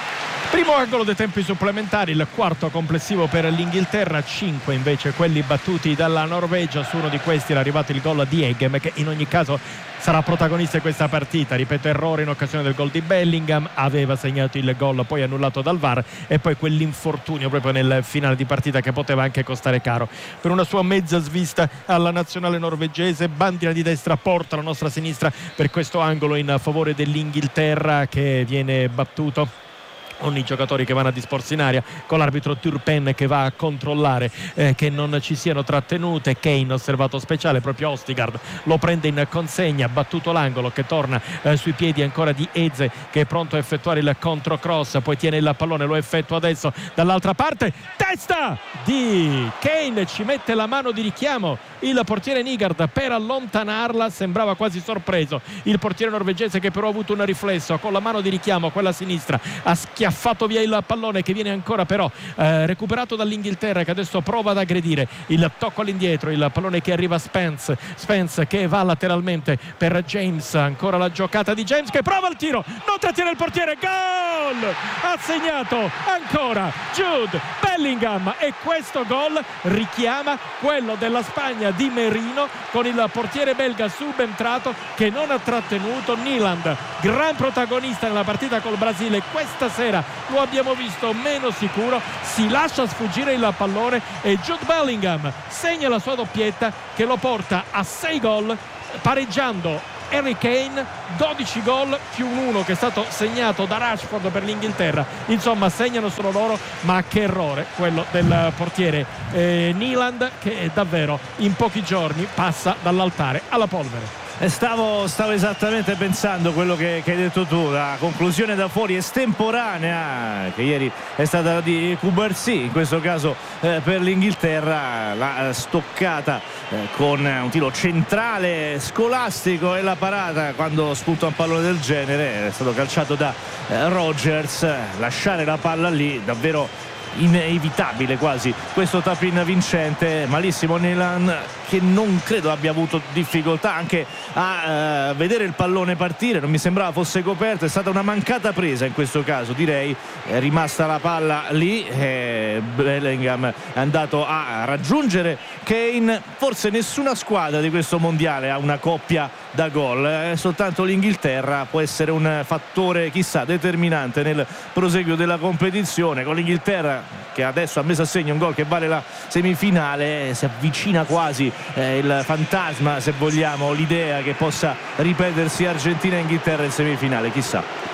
Primo angolo dei tempi supplementari, il quarto complessivo per l'Inghilterra, cinque invece quelli battuti dalla Norvegia. Su uno di questi era arrivato il gol di Egem, che in ogni caso sarà protagonista di questa partita. Ripeto, errore in occasione del gol di Bellingham, aveva segnato il gol poi annullato dal V A R, e poi quell'infortunio proprio nel finale di partita che poteva anche costare caro. Per una sua mezza svista alla nazionale norvegese, bandiera di destra porta la nostra sinistra per questo angolo in favore dell'Inghilterra, che viene battuto con i giocatori che vanno a disporsi in aria, con l'arbitro Turpen che va a controllare eh, che non ci siano trattenute. Kane, osservato speciale, proprio Ostigard lo prende in consegna, battuto l'angolo, che torna eh, sui piedi ancora di Eze, che è pronto a effettuare il controcross, poi tiene il pallone, lo effettua adesso dall'altra parte, testa di Kane, ci mette la mano di richiamo il portiere Nygaard per allontanarla, sembrava quasi sorpreso il portiere norvegese, che però ha avuto un riflesso, con la mano di richiamo, quella sinistra, ha schiaffato via il pallone, che viene ancora però eh, recuperato dall'Inghilterra, che adesso prova ad aggredire. Il tocco all'indietro, il pallone che arriva a Spence, Spence che va lateralmente per James, ancora la giocata di James che prova il tiro, non trattiene il portiere, gol! Ha segnato ancora Jude Bellingham, e questo gol richiama quello della Spagna di Merino, con il portiere belga subentrato che non ha trattenuto. Nyland, gran protagonista nella partita col Brasile, questa sera lo abbiamo visto meno sicuro, si lascia sfuggire il pallone e Jude Bellingham segna la sua doppietta che lo porta a sei gol, pareggiando Harry Kane. Dodici gol più un uno che è stato segnato da Rashford per l'Inghilterra. Insomma, segnano solo loro, ma che errore quello del portiere eh, Nyland, che davvero in pochi giorni passa dall'altare alla polvere. Stavo, stavo esattamente pensando quello che, che hai detto tu, la conclusione da fuori estemporanea che ieri è stata di Cubarsí, in questo caso eh, per l'Inghilterra, la stoccata eh, con un tiro centrale scolastico, e la parata quando spunta un pallone del genere è stato calciato da eh, Rodgers. Lasciare la palla lì davvero inevitabile quasi questo tap-in vincente. Malissimo Nyland, che non credo abbia avuto difficoltà anche a uh, vedere il pallone partire, non mi sembrava fosse coperto, è stata una mancata presa in questo caso, direi. È rimasta la palla lì e Bellingham è andato a raggiungere Kane. Forse nessuna squadra di questo mondiale ha una coppia da gol, eh, soltanto l'Inghilterra può essere un fattore chissà determinante nel proseguio della competizione, con l'Inghilterra che adesso ha messo a segno un gol che vale la semifinale. Si avvicina quasi eh, il fantasma, se vogliamo, l'idea che possa ripetersi Argentina e Inghilterra in semifinale, chissà.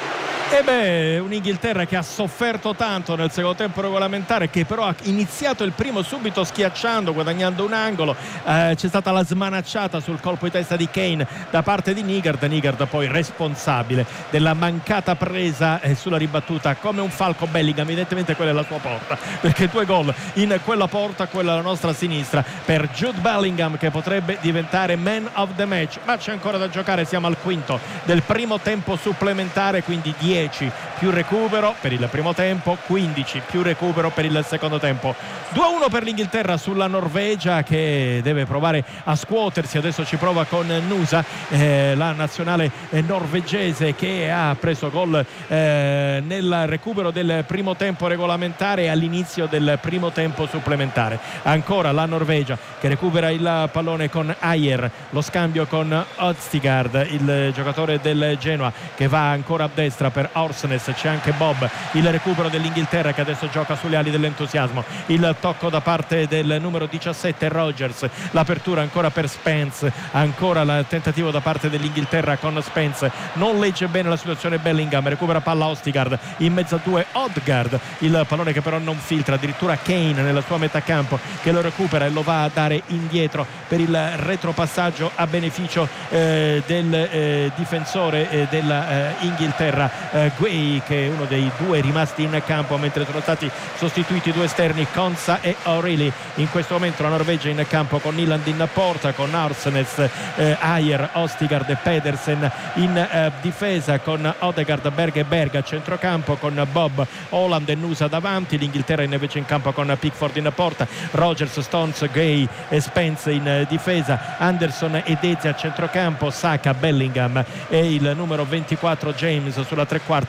E beh, un'Inghilterra che ha sofferto tanto nel secondo tempo regolamentare, che però ha iniziato il primo subito schiacciando, guadagnando un angolo. Eh, c'è stata la smanacciata sul colpo di testa di Kane da parte di Nygaard. Nygaard poi responsabile della mancata presa eh, sulla ribattuta, come un falco Bellingham. Evidentemente quella è la sua porta, perché due gol in quella porta, quella alla nostra sinistra, per Jude Bellingham, che potrebbe diventare man of the match. Ma c'è ancora da giocare, siamo al quinto del primo tempo supplementare, quindi dieci più recupero per il primo tempo, quindici più recupero per il secondo tempo. due a uno per l'Inghilterra sulla Norvegia, che deve provare a scuotersi. Adesso ci prova con Nusa, eh, la nazionale norvegese, che ha preso gol eh, nel recupero del primo tempo regolamentare e all'inizio del primo tempo supplementare. Ancora la Norvegia che recupera il pallone con Ajer, lo scambio con Ostigard, il giocatore del Genoa, che va ancora a destra per Orsnes. C'è anche Bob, il recupero dell'Inghilterra, che adesso gioca sulle ali dell'entusiasmo. Il tocco da parte del numero diciassette Rodgers, l'apertura ancora per Spence, ancora il tentativo da parte dell'Inghilterra con Spence, non legge bene la situazione Bellingham, recupera palla Ostigard, in mezzo a due Odegaard, il pallone che però non filtra, addirittura Kane nella sua metà campo che lo recupera e lo va a dare indietro per il retropassaggio a beneficio eh, del eh, difensore eh, dell'Inghilterra eh, Guay, che è uno dei due rimasti in campo, mentre sono stati sostituiti due esterni, Konsa e O'Reilly. In questo momento la Norvegia in campo con Nyland in porta, con Arsnes, eh, Ajer, Ostigard e Pedersen in eh, difesa, con Odegaard, Berg e Berg a centrocampo, con Bob, Holland e Nusa davanti. L'Inghilterra invece in campo con Pickford in porta, Rodgers, Stones, Gay e Spence in eh, difesa, Anderson ed Eze a centrocampo, Saka, Bellingham e il numero ventiquattro James sulla tre quarti, Kane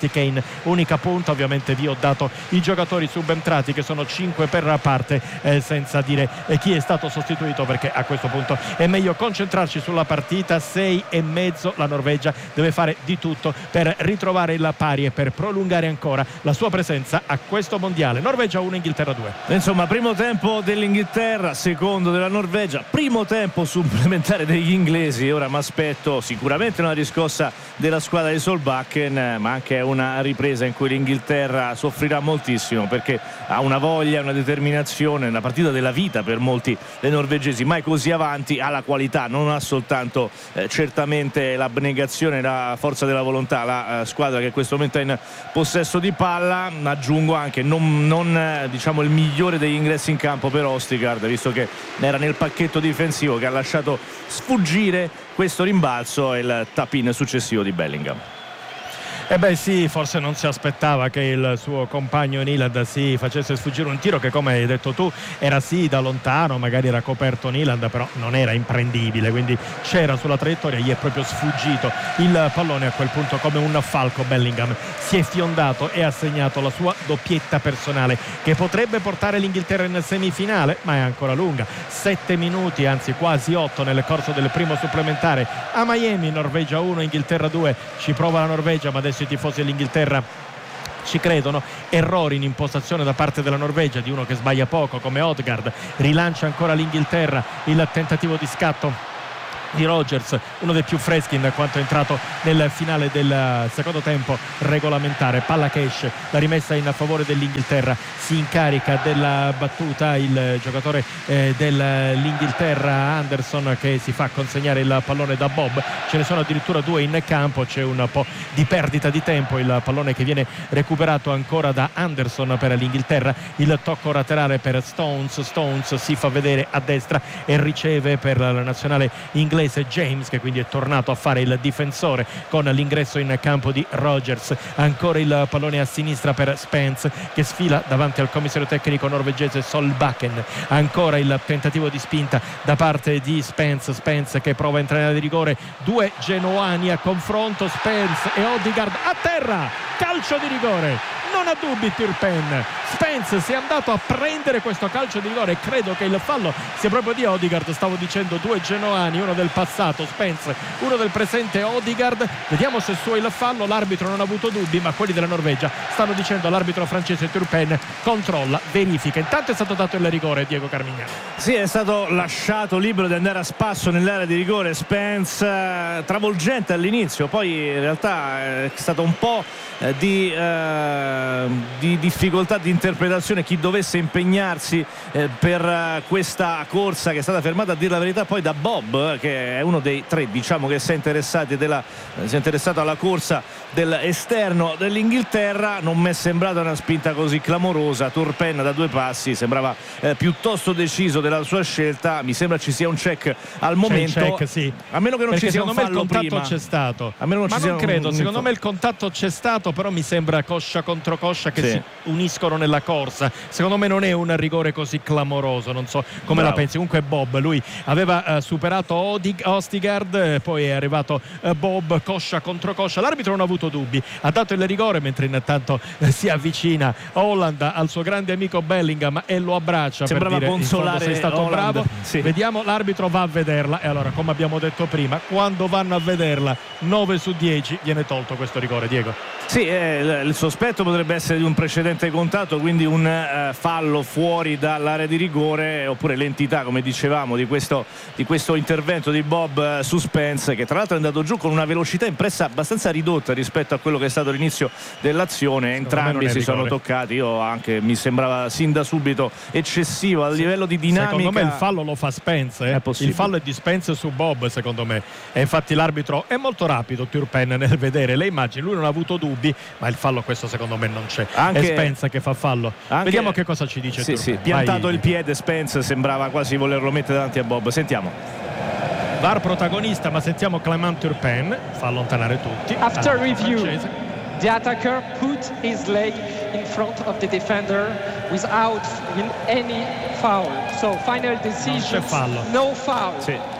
unica punta. Ovviamente vi ho dato i giocatori subentrati che sono cinque per parte, eh, senza dire eh, chi è stato sostituito, perché a questo punto è meglio concentrarci sulla partita. Sei e mezzo, la Norvegia deve fare di tutto per ritrovare il pari e per prolungare ancora la sua presenza a questo mondiale. Norvegia uno, Inghilterra due. Insomma, primo tempo dell'Inghilterra, secondo della Norvegia, primo tempo supplementare degli inglesi. Ora mi aspetto sicuramente una riscossa della squadra di Solbakken, ma anche una ripresa in cui l'Inghilterra soffrirà moltissimo, perché ha una voglia, una determinazione, una partita della vita per molti dei norvegesi, mai così avanti, ha la qualità, non ha soltanto eh, certamente l'abnegazione, la forza della volontà, la eh, squadra che in questo momento è in possesso di palla. Aggiungo anche non, non eh, diciamo il migliore degli ingressi in campo per Østigård, visto che era nel pacchetto difensivo, che ha lasciato sfuggire questo rimbalzo e il tap-in successivo di Bellingham. E eh beh sì, forse non si aspettava che il suo compagno Nyland si facesse sfuggire un tiro che, come hai detto tu, era sì da lontano, magari era coperto Nyland, però non era imprendibile, quindi c'era sulla traiettoria, gli è proprio sfuggito il pallone. A quel punto, come un falco, Bellingham si è fiondato e ha segnato la sua doppietta personale, che potrebbe portare l'Inghilterra in semifinale, ma è ancora lunga. Sette minuti, anzi quasi otto nel corso del primo supplementare a Miami. Norvegia uno, Inghilterra due. Ci prova la Norvegia, ma adesso i tifosi dell'Inghilterra ci credono. Errori in impostazione da parte della Norvegia, di uno che sbaglia poco come Ødegaard. Rilancia ancora l'Inghilterra, il tentativo di scatto di Rodgers, uno dei più freschi in quanto è entrato nel finale del secondo tempo regolamentare. Palla che esce, la rimessa in favore dell'Inghilterra. Si incarica della battuta il giocatore eh, dell'Inghilterra, Anderson, che si fa consegnare il pallone da Bob. Ce ne sono addirittura due in campo, c'è un po' di perdita di tempo, il pallone che viene recuperato ancora da Anderson per l'Inghilterra. Il tocco laterale per Stones, Stones si fa vedere a destra e riceve per la nazionale inglese James, che quindi è tornato a fare il difensore con l'ingresso in campo di Rodgers. Ancora il pallone a sinistra per Spence, che sfila davanti al commissario tecnico norvegese Solbakken. Ancora il tentativo di spinta da parte di Spence, Spence che prova a entrare in area di rigore. Due genoani a confronto, Spence e Ødegaard a terra, calcio di rigore. Non ha dubbi Turpen, Spence si è andato a prendere questo calcio di rigore e credo che il fallo sia proprio di Ødegaard. Stavo dicendo due genoani, uno del passato Spence, uno del presente Ødegaard. Vediamo se su il fallo l'arbitro non ha avuto dubbi, ma quelli della Norvegia stanno dicendo all'arbitro francese Turpen: controlla, verifica. Intanto è stato dato il rigore, Diego Carmignani. Sì, è stato lasciato libero di andare a spasso nell'area di rigore Spence, eh, travolgente all'inizio, poi in realtà è stato un po' di, eh, di difficoltà di interpretazione chi dovesse impegnarsi eh, per eh, questa corsa, che è stata fermata, a dire la verità, poi da Bob, che è uno dei tre, diciamo, che si è interessati della, si è interessato alla corsa dell'esterno dell'Inghilterra. Non mi è sembrata una spinta così clamorosa. Turpen da due passi sembrava eh, piuttosto deciso della sua scelta. Mi sembra ci sia un check al momento, check, sì. a meno che non Perché ci sia un fallo me il contatto prima. c'è stato, a meno non ma ci non sia credo, un... secondo me il contatto c'è stato, però mi sembra coscia contro coscia che sì. si uniscono nella corsa. Secondo me non è un rigore così clamoroso, non so come Bravo. la pensi. Comunque Bob, lui aveva uh, superato Odig- Ødegaard, eh, poi è arrivato uh, Bob coscia contro coscia. L'arbitro non ha avuto dubbi, ha dato il rigore, mentre intanto eh, si avvicina Holland al suo grande amico Bellingham e lo abbraccia. Sembrava per dire, consolare, sei stato Holland. bravo. Sì. Vediamo, l'arbitro va a vederla e allora, come abbiamo detto prima, quando vanno a vederla nove su dieci viene tolto questo rigore, Diego. Sì, eh, il sospetto potrebbe essere di un precedente contatto, quindi un eh, fallo fuori dall'area di rigore, oppure l'entità, come dicevamo, di questo, di questo intervento di Bob eh, su Spence, che tra l'altro è andato giù con una velocità impressa abbastanza ridotta rispetto a quello che è stato l'inizio dell'azione. Entrambi si sono toccati. Io anche mi sembrava sin da subito eccessivo a sì. livello di dinamica. Secondo me il fallo lo fa Spence, eh? il fallo è di Spence su Bob, secondo me, e infatti l'arbitro è molto rapido, Turpen, nel vedere le immagini. Lui non ha avuto dubbi, ma il fallo questo secondo me non c'è. Anche, è Spence che fa fallo. Anche, vediamo che cosa ci dice sì, Turpen. Sì, piantato Vai. il piede Spence, sembrava quasi volerlo mettere davanti a Bob. Sentiamo. V A R protagonista, ma sentiamo Clément Turpen, fa allontanare tutti. After allora, review, francese. the attacker put his leg in front of the defender without any foul. So final decision, fallo. no foul. Sì.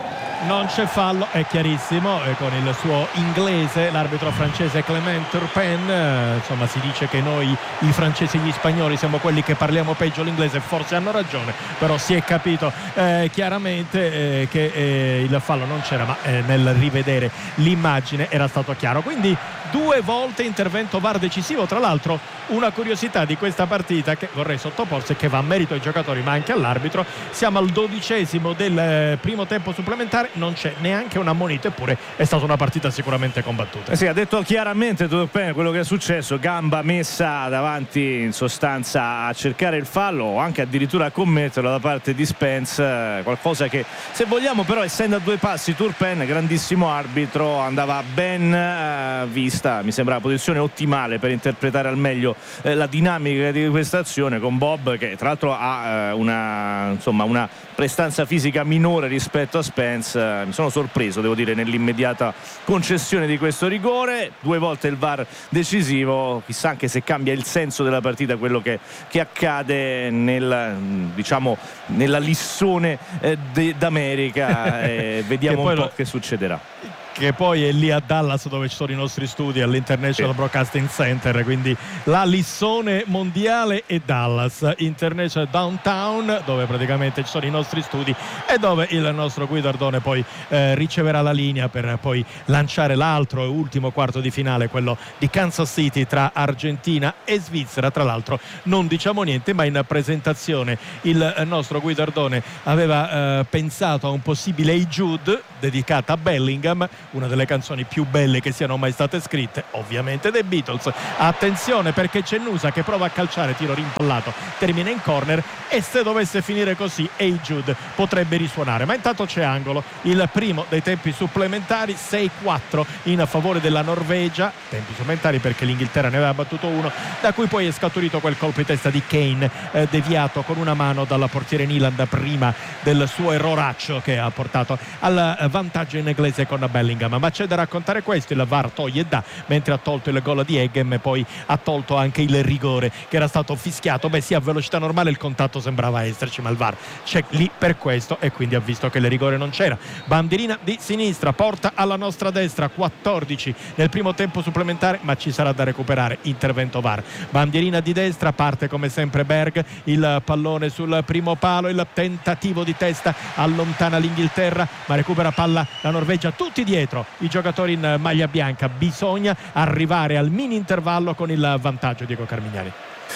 non c'è fallo, è chiarissimo, e con il suo inglese l'arbitro francese Clément Turpin, eh, insomma si dice che noi i francesi e gli spagnoli siamo quelli che parliamo peggio l'inglese, forse hanno ragione, però si è capito eh, chiaramente eh, che eh, il fallo non c'era, ma eh, nel rivedere l'immagine era stato chiaro. Quindi due volte intervento V A R decisivo. Tra l'altro una curiosità di questa partita che vorrei sottoporsi e che va a merito ai giocatori ma anche all'arbitro: siamo al dodicesimo del eh, primo tempo supplementare, non c'è neanche una ammonito, eppure è stata una partita sicuramente combattuta. Eh sì, ha detto chiaramente Turpin quello che è successo, gamba messa davanti in sostanza a cercare il fallo o anche addirittura a commetterlo da parte di Spence, qualcosa che, se vogliamo, però essendo a due passi Turpin, grandissimo arbitro, andava ben eh, vista, mi sembra la posizione ottimale per interpretare al meglio eh, la dinamica di questa azione, con Bob che tra l'altro ha eh, una, insomma, una prestanza fisica minore rispetto a Spence. Eh, mi sono sorpreso, devo dire, nell'immediata concessione di questo rigore. Due volte il V A R decisivo, chissà anche se cambia il senso della partita quello che, che accade nel, diciamo, nella lissone eh, de, d'America. Eh, vediamo un po' lo... che succederà. Che poi è lì a Dallas dove ci sono i nostri studi all'International sì. Broadcasting Center, quindi la lissone mondiale è Dallas, International Downtown, dove praticamente ci sono i nostri studi e dove il nostro Guidardone poi eh, riceverà la linea per poi lanciare l'altro e ultimo quarto di finale, quello di Kansas City tra Argentina e Svizzera. Tra l'altro non diciamo niente, ma in presentazione il nostro Guidardone aveva eh, pensato a un possibile Hey Jude dedicata a Bellingham, una delle canzoni più belle che siano mai state scritte, ovviamente dei Beatles. Attenzione, perché c'è Nusa che prova a calciare, tiro rimpallato, termina in corner, e se dovesse finire così Hey Jude potrebbe risuonare, ma intanto c'è angolo, il primo dei tempi supplementari, sei quattro in favore della Norvegia, tempi supplementari perché l'Inghilterra ne aveva battuto uno, da cui poi è scaturito quel colpo di testa di Kane eh, deviato con una mano dalla portiere Nyland prima del suo erroraccio che ha portato al vantaggio inglese con Bellingham. Ma c'è da raccontare questo: il V A R toglie e dà, mentre ha tolto il gol di Eggem e poi ha tolto anche il rigore che era stato fischiato. Beh sì, a velocità normale il contatto sembrava esserci, ma il V A R c'è lì per questo e quindi ha visto che il rigore non c'era. Bandierina di sinistra, porta alla nostra destra, quattordici nel primo tempo supplementare, ma ci sarà da recuperare, intervento V A R. Bandierina di destra, parte come sempre Berg, il pallone sul primo palo, il tentativo di testa allontana l'Inghilterra, ma recupera palla la Norvegia, tutti dietro i giocatori in maglia bianca. Bisogna arrivare al mini intervallo con il vantaggio, Diego Carmignani.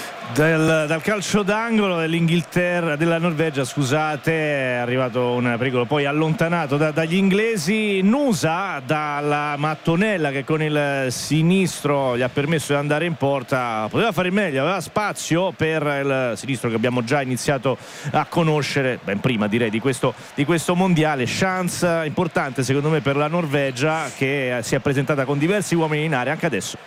Dal, dal calcio d'angolo dell'Inghilterra, della Norvegia, scusate, è arrivato un pericolo poi allontanato da, dagli inglesi. Nusa dalla mattonella che con il sinistro gli ha permesso di andare in porta, poteva fare meglio, aveva spazio per il sinistro che abbiamo già iniziato a conoscere ben prima, direi, di questo, di questo mondiale. Chance importante secondo me per la Norvegia, che si è presentata con diversi uomini in area anche adesso.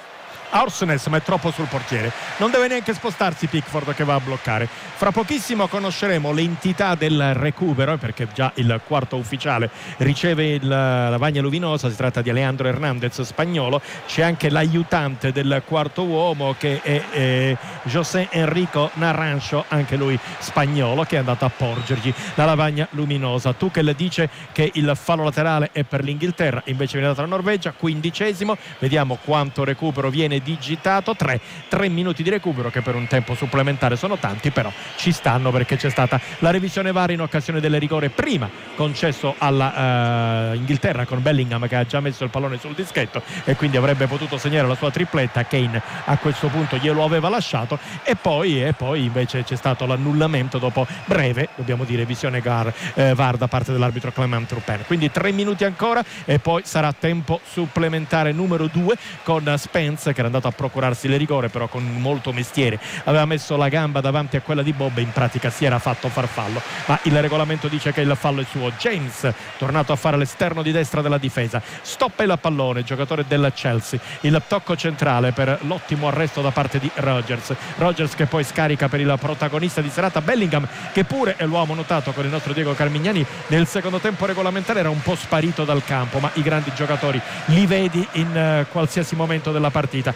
Aursnes, ma è troppo sul portiere, non deve neanche spostarsi Pickford che va a bloccare. Fra pochissimo conosceremo l'entità del recupero, perché già il quarto ufficiale riceve il, la Vagna Luminosa, si tratta di Alejandro Hernandez, spagnolo. C'è anche l'aiutante del quarto uomo che è eh, José Enrico Naranjo, anche lui spagnolo, che è andato a porgergli la lavagna luminosa. Tuchel dice che il fallo laterale è per l'Inghilterra, invece viene dato alla Norvegia. Quindicesimo, vediamo quanto recupero viene digitato. tre, tre minuti di recupero che per un tempo supplementare sono tanti, però ci stanno perché c'è stata la revisione V A R in occasione del rigore prima concesso alla uh, Inghilterra con Bellingham che ha già messo il pallone sul dischetto e quindi avrebbe potuto segnare la sua tripletta. Kane a questo punto glielo aveva lasciato e poi, e poi invece c'è stato l'annullamento dopo breve, dobbiamo dire, visione V A R, eh, V A R da parte dell'arbitro Clément Turpin. Quindi tre minuti ancora e poi sarà tempo supplementare numero due con Spence che era andato a procurarsi le rigore, però con molto mestiere aveva messo la gamba davanti a quella di Bob e in pratica si era fatto far fallo, ma il regolamento dice che il fallo è suo. James tornato a fare l'esterno di destra della difesa, stoppa il pallone, giocatore del Chelsea, il tocco centrale per l'ottimo arresto da parte di Rodgers Rodgers che poi scarica per il protagonista di serata Bellingham, che pure, e l'uomo notato con il nostro Diego Carmignani, nel secondo tempo regolamentare era un po' sparito dal campo, ma i grandi giocatori li vedi in uh, qualsiasi momento della partita.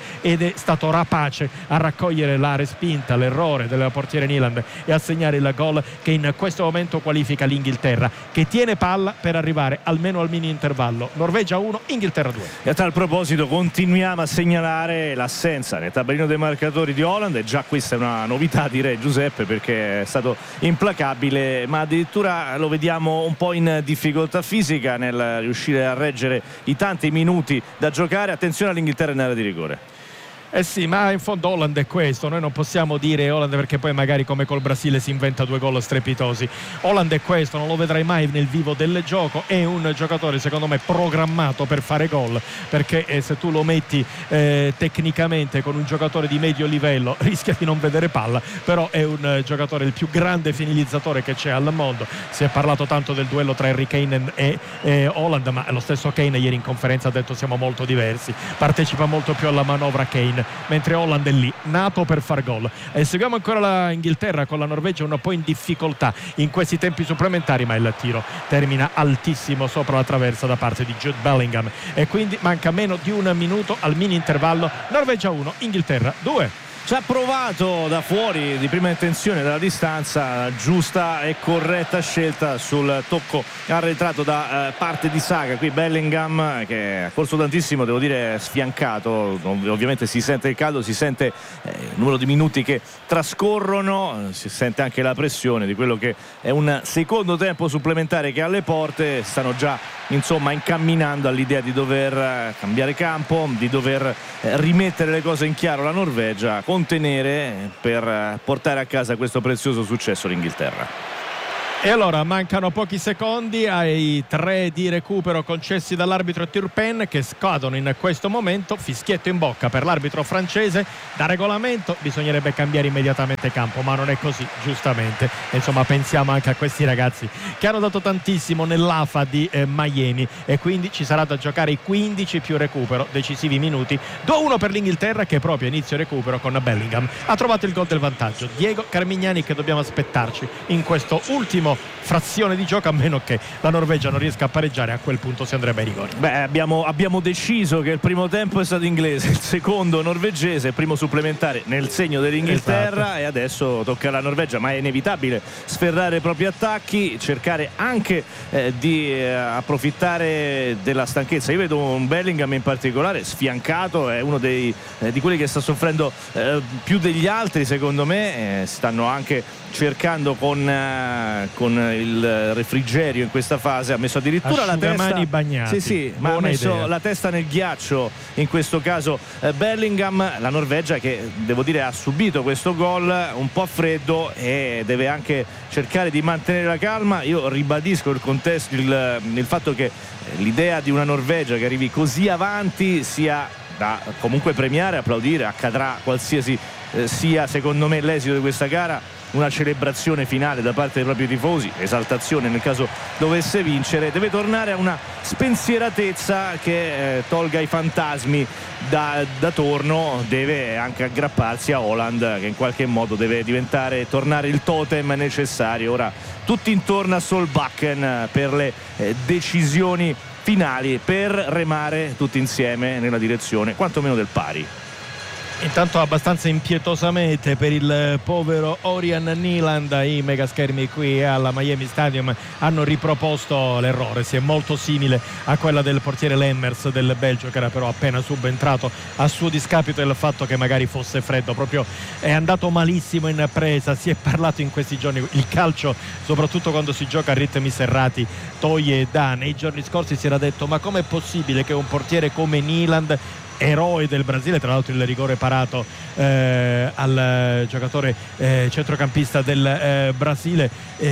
ed è stato rapace a raccogliere la respinta, l'errore del portiere Nyland e a segnare il gol che in questo momento qualifica l'Inghilterra, che tiene palla per arrivare almeno al mini intervallo. Norvegia uno, Inghilterra due. E a tal proposito continuiamo a segnalare l'assenza nel tabellino dei marcatori di Haaland, e già questa è una novità, direi, Giuseppe, perché è stato implacabile, ma addirittura lo vediamo un po' in difficoltà fisica nel riuscire a reggere i tanti minuti da giocare. Attenzione all'Inghilterra in area di rigore. Eh sì, ma in fondo Haaland è questo, noi non possiamo dire Haaland perché poi magari come col Brasile si inventa due gol strepitosi. Haaland è questo, non lo vedrai mai nel vivo del gioco, è un giocatore secondo me programmato per fare gol, perché eh, se tu lo metti eh, tecnicamente con un giocatore di medio livello rischia di non vedere palla, però è un eh, giocatore, il più grande finalizzatore che c'è al mondo. Si è parlato tanto del duello tra Harry Kane e eh, Haaland, ma lo stesso Kane ieri in conferenza ha detto siamo molto diversi, partecipa molto più alla manovra Kane, mentre Haaland è lì nato per far gol. E seguiamo ancora la Inghilterra con la Norvegia un po' in difficoltà in questi tempi supplementari, ma il tiro termina altissimo sopra la traversa da parte di Jude Bellingham, e quindi manca meno di un minuto al mini intervallo. Norvegia uno, Inghilterra due. Ci ha provato da fuori di prima intenzione, dalla distanza, giusta e corretta scelta sul tocco arretrato da eh, parte di Saka. Qui Bellingham che ha corso tantissimo, devo dire sfiancato, ovviamente si sente il caldo, si sente eh, il numero di minuti che trascorrono, si sente anche la pressione di quello che è un secondo tempo supplementare che alle porte. Stanno già insomma incamminando all'idea di dover cambiare campo, di dover eh, rimettere le cose in chiaro la Norvegia, contenere per portare a casa questo prezioso successo l'Inghilterra. E allora mancano pochi secondi ai tre di recupero concessi dall'arbitro Turpin, che scadono in questo momento. Fischietto in bocca per l'arbitro francese. Da regolamento bisognerebbe cambiare immediatamente campo, ma non è così, giustamente. E insomma pensiamo anche a questi ragazzi che hanno dato tantissimo nell'A F A di eh, Miami, e quindi ci sarà da giocare i quindici più recupero, decisivi minuti. due a uno per l'Inghilterra, che proprio inizio recupero con Bellingham ha trovato il gol del vantaggio. Diego Carmignani, che dobbiamo aspettarci in questo ultimo frazione di gioco, a meno che la Norvegia non riesca a pareggiare. A quel punto si andrebbe ai rigori. Beh, abbiamo, abbiamo deciso che il primo tempo è stato inglese, il secondo norvegese, il primo supplementare nel segno dell'Inghilterra, esatto. E adesso tocca alla Norvegia, ma è inevitabile sferrare i propri attacchi, cercare anche eh, di eh, approfittare della stanchezza. Io vedo un Bellingham in particolare sfiancato, è uno dei, eh, di quelli che sta soffrendo eh, più degli altri, secondo me. Eh, stanno anche cercando con, uh, con il refrigerio in questa fase. Ha messo addirittura la testa, mani bagnati. Sì, sì, ma ha messo idea. la testa nel ghiaccio in questo caso eh, Bellingham. La Norvegia, che devo dire ha subito questo gol un po' freddo e deve anche cercare di mantenere la calma. Io ribadisco il contesto, il, il fatto che l'idea di una Norvegia che arrivi così avanti sia da comunque premiare, applaudire. Accadrà qualsiasi eh, sia secondo me l'esito di questa gara, una celebrazione finale da parte dei propri tifosi, esaltazione nel caso dovesse vincere. Deve tornare a una spensieratezza che eh, tolga i fantasmi da, da torno. Deve anche aggrapparsi a Haaland, che in qualche modo deve diventare, tornare il totem necessario. Ora tutti intorno a Solbakken per le eh, decisioni finali, per remare tutti insieme nella direzione quantomeno del pari. Intanto abbastanza impietosamente per il povero Orian Nyland, i megaschermi qui alla Miami Stadium hanno riproposto l'errore. Si è molto simile a quella del portiere Lemmers del Belgio, che era però appena subentrato, a suo discapito del fatto che magari fosse freddo. Proprio è andato malissimo in presa. Si è parlato in questi giorni, il calcio soprattutto quando si gioca a ritmi serrati toglie e dà. Nei giorni scorsi si era detto ma com'è possibile che un portiere come Nyland, eroe del Brasile, tra l'altro il rigore parato eh, al giocatore eh, centrocampista del eh, Brasile,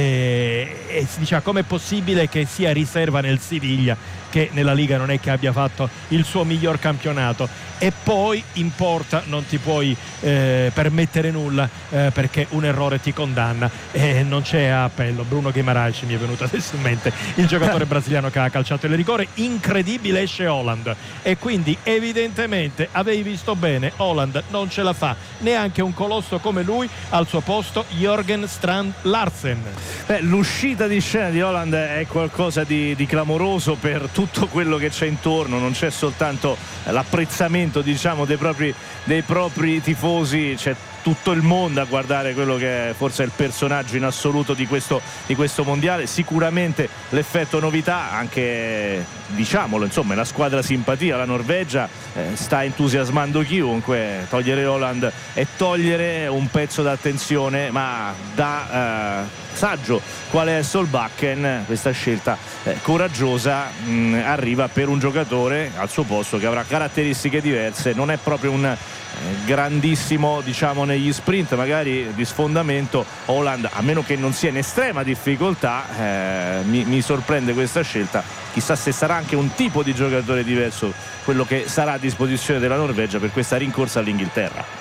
eh, e si diceva com'è possibile che sia riserva nel Siviglia, che nella Liga non è che abbia fatto il suo miglior campionato, e poi in porta non ti puoi eh, permettere nulla eh, perché un errore ti condanna e non c'è appello. Bruno Guimaraes mi è venuto adesso in mente, il giocatore brasiliano che ha calciato il rigore. Incredibile, esce Haaland, e quindi evidentemente evidentemente avevi visto bene, Haaland non ce la fa, neanche un colosso come lui, al suo posto Jørgen Strand Larsen. Beh, l'uscita di scena di Haaland è qualcosa di, di clamoroso per tutto quello che c'è intorno, non c'è soltanto l'apprezzamento, diciamo, dei propri, dei propri tifosi, c'è tutto il mondo a guardare quello che è forse il personaggio in assoluto di questo, di questo mondiale. Sicuramente l'effetto novità, anche diciamolo, insomma, la squadra simpatia, la Norvegia eh, sta entusiasmando chiunque. Togliere Haaland e togliere un pezzo d'attenzione, ma da eh, saggio quale è Solbakken, questa scelta eh, coraggiosa mh, arriva per un giocatore al suo posto che avrà caratteristiche diverse, non è proprio un grandissimo, diciamo, negli sprint magari di sfondamento. Haaland, a meno che non sia in estrema difficoltà, eh, mi, mi sorprende questa scelta. Chissà se sarà anche un tipo di giocatore diverso quello che sarà a disposizione della Norvegia per questa rincorsa all'Inghilterra.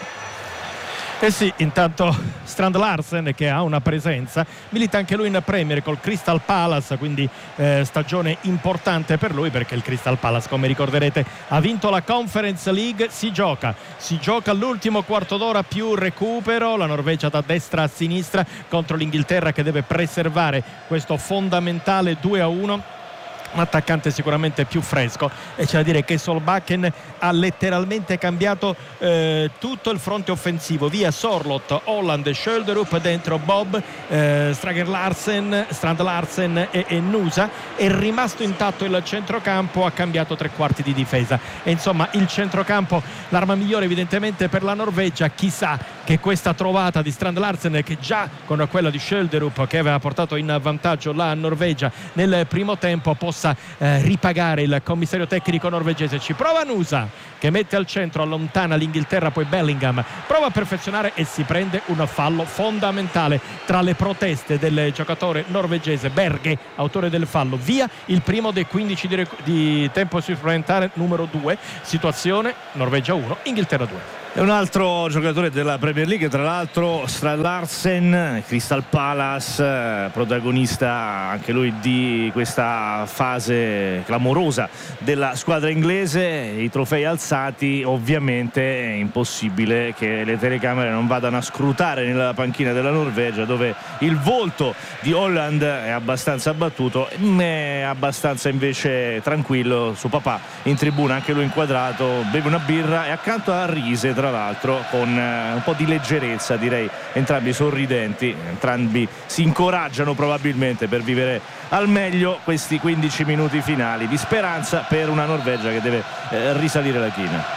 Eh sì, intanto Strand Larsen, che ha una presenza, milita anche lui in Premier col Crystal Palace, quindi eh, stagione importante per lui, perché il Crystal Palace, come ricorderete, ha vinto la Conference League. Si gioca, si gioca l'ultimo quarto d'ora più recupero, la Norvegia da destra a sinistra contro l'Inghilterra che deve preservare questo fondamentale due a uno. Un attaccante sicuramente più fresco, e c'è da dire che Solbakken ha letteralmente cambiato eh, tutto il fronte offensivo, via Sorloth, Haaland, Schölderup, dentro Bob, eh, Strand Larsen, Strand Larsen e, e Nusa. È rimasto intatto il centrocampo, ha cambiato tre quarti di difesa, e insomma il centrocampo, l'arma migliore evidentemente per la Norvegia. Chissà che questa trovata di Strand Larsen, che già con quella di Schölderup che aveva portato in vantaggio la Norvegia nel primo tempo, possa Eh, ripagare il commissario tecnico norvegese. Ci prova Nusa, che mette al centro, allontana l'Inghilterra, poi Bellingham prova a perfezionare e si prende un fallo fondamentale tra le proteste del giocatore norvegese Berge, autore del fallo. Via il primo dei quindici di, rec- di tempo supplementare numero due. Situazione Norvegia uno, Inghilterra due. E un altro giocatore della Premier League, tra l'altro, Strand Larsen, Crystal Palace, protagonista anche lui di questa fase clamorosa della squadra inglese. I trofei alzati, ovviamente è impossibile che le telecamere non vadano a scrutare nella panchina della Norvegia, dove il volto di Haaland è abbastanza abbattuto, è abbastanza invece tranquillo. Suo papà in tribuna, anche lui inquadrato, beve una birra, e accanto a Riise, tra l'altro, con eh, un po' di leggerezza, direi, entrambi sorridenti, entrambi si incoraggiano probabilmente per vivere al meglio questi quindici minuti finali di speranza per una Norvegia che deve eh, risalire la china.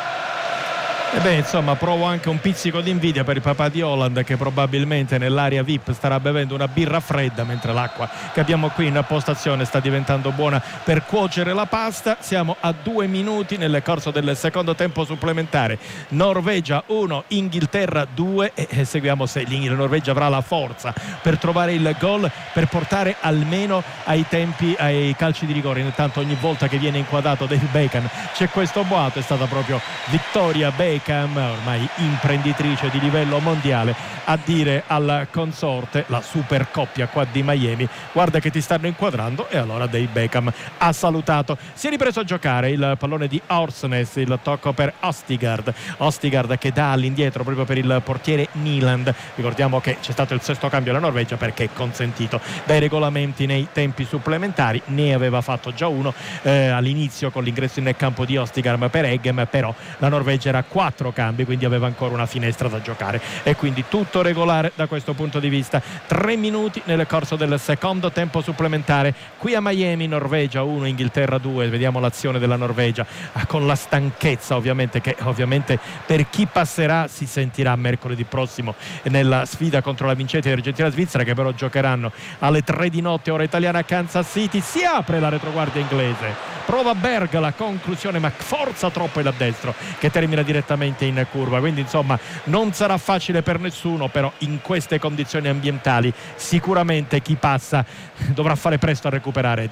E beh, insomma, provo anche un pizzico di invidia per il papà di Haaland, che probabilmente nell'area V I P starà bevendo una birra fredda, mentre l'acqua che abbiamo qui in postazione sta diventando buona per cuocere la pasta. Siamo a due minuti nel corso del secondo tempo supplementare. Norvegia uno, Inghilterra due, e seguiamo se la Norvegia avrà la forza per trovare il gol, per portare almeno ai tempi, ai calci di rigore. Intanto ogni volta che viene inquadrato David Beckham c'è questo boato, è stata proprio Victoria Beckham, ormai imprenditrice di livello mondiale, a dire al consorte, la super coppia qua di Miami: guarda che ti stanno inquadrando. E allora David Beckham ha salutato. Si è ripreso a giocare il pallone di Orsnes, il tocco per Ostigard Ostigard che dà all'indietro proprio per il portiere Nyland. Ricordiamo che c'è stato il sesto cambio alla Norvegia, perché è consentito dai regolamenti nei tempi supplementari. Ne aveva fatto già uno eh, all'inizio con l'ingresso in campo di Ostigard per Eggem, però la Norvegia era quattro cambi, quindi aveva ancora una finestra da giocare, e quindi tutto regolare da questo punto di vista. Tre minuti nel corso del secondo tempo supplementare qui a Miami. Norvegia uno, Inghilterra due. Vediamo l'azione della Norvegia con la stanchezza, ovviamente, che ovviamente per chi passerà si sentirà mercoledì prossimo nella sfida contro la vincente Argentina-Svizzera, che però giocheranno alle tre di notte ora italiana a Kansas City. Si apre la retroguardia inglese, prova Berg la conclusione, ma forza troppo il destro che termina direttamente in curva, quindi insomma non sarà facile per nessuno, però in queste condizioni ambientali sicuramente chi passa dovrà fare presto a recuperare, Diego.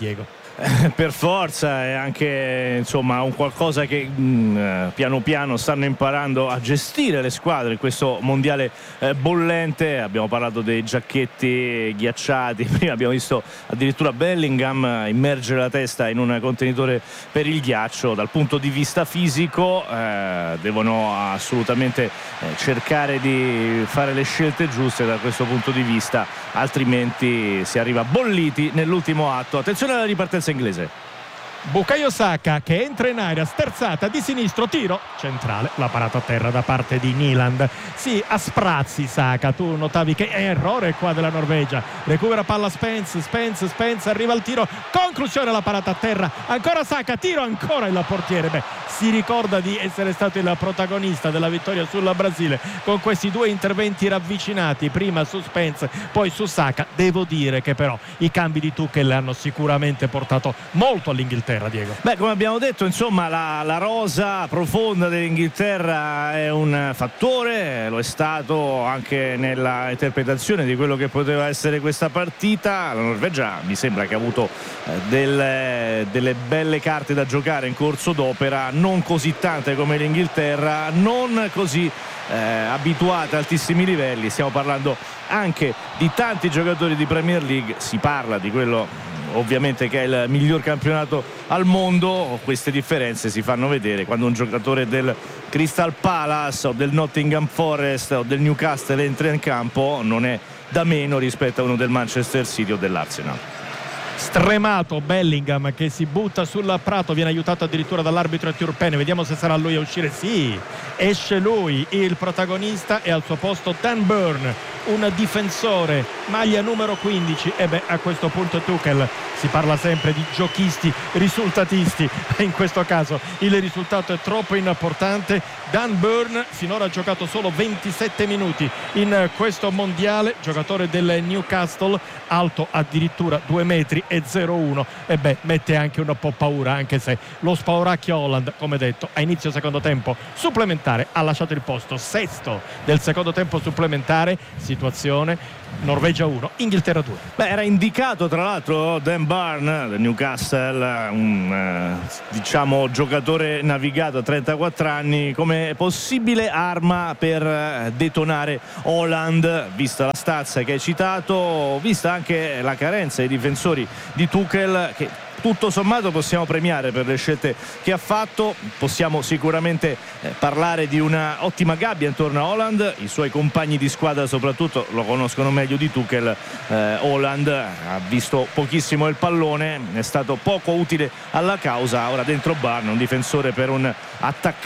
Per forza, è anche insomma un qualcosa che mh, piano piano stanno imparando a gestire le squadre in questo mondiale eh, bollente. Abbiamo parlato dei giacchetti ghiacciati, prima abbiamo visto addirittura Bellingham immergere la testa in un contenitore per il ghiaccio. Dal punto di vista fisico eh, devono assolutamente eh, cercare di fare le scelte giuste da questo punto di vista, altrimenti si arriva bolliti nell'ultimo atto. Attenzione alla ripartenza inglese. Bukayo Saka che entra in area, sterzata di sinistro, tiro centrale, la parata a terra da parte di Nyland. Sì, a sprazzi Saka, tu notavi che è errore qua della Norvegia, recupera palla Spence, Spence, Spence, arriva al tiro, conclusione la parata a terra, ancora Saka, tiro, ancora il portiere. Beh, si ricorda di essere stato il protagonista della vittoria sulla Brasile con questi due interventi ravvicinati, prima su Spence, poi su Saka. Devo dire che però i cambi di Tuchel hanno sicuramente portato molto all'Inghilterra. Diego. Beh, come abbiamo detto, insomma, la, la rosa profonda dell'Inghilterra è un fattore, lo è stato anche nella interpretazione di quello che poteva essere questa partita. La Norvegia mi sembra che ha avuto eh, delle, delle belle carte da giocare in corso d'opera, non così tante come l'Inghilterra, non così eh, abituate a altissimi livelli. Stiamo parlando anche di tanti giocatori di Premier League, si parla di quello ovviamente che è il miglior campionato al mondo. Queste differenze si fanno vedere quando un giocatore del Crystal Palace o del Nottingham Forest o del Newcastle entra in campo, non è da meno rispetto a uno del Manchester City o dell'Arsenal. Stremato Bellingham che si butta sul prato, viene aiutato addirittura dall'arbitro Turpin. Vediamo se sarà lui a uscire. Sì, esce lui, il protagonista, e al suo posto Dan Burn, un difensore, maglia numero quindici. E beh, a questo punto Tuchel, si parla sempre di giochisti risultatisti, in questo caso il risultato è troppo importante. Dan Burn finora ha giocato solo ventisette minuti in questo mondiale, giocatore del Newcastle, alto addirittura due metri e zero uno, e beh, mette anche un po' paura, anche se lo spauracchio Holland, come detto, a inizio secondo tempo supplementare ha lasciato il posto, sesto del secondo tempo supplementare. Situazione Norvegia uno, Inghilterra due. Beh, era indicato tra l'altro Dan Burn del Newcastle, un eh, diciamo giocatore navigato a trentaquattro anni, come possibile arma per eh, detonare Holland, vista la stazza che hai citato, vista anche la carenza dei difensori di Tuchel, che tutto sommato possiamo premiare per le scelte che ha fatto. Possiamo sicuramente eh, parlare di una ottima gabbia intorno a Holland, i suoi compagni di squadra soprattutto lo conoscono meglio di Tuchel. eh, Holland ha visto pochissimo il pallone, è stato poco utile alla causa. Ora dentro Barn, un difensore per un attaccante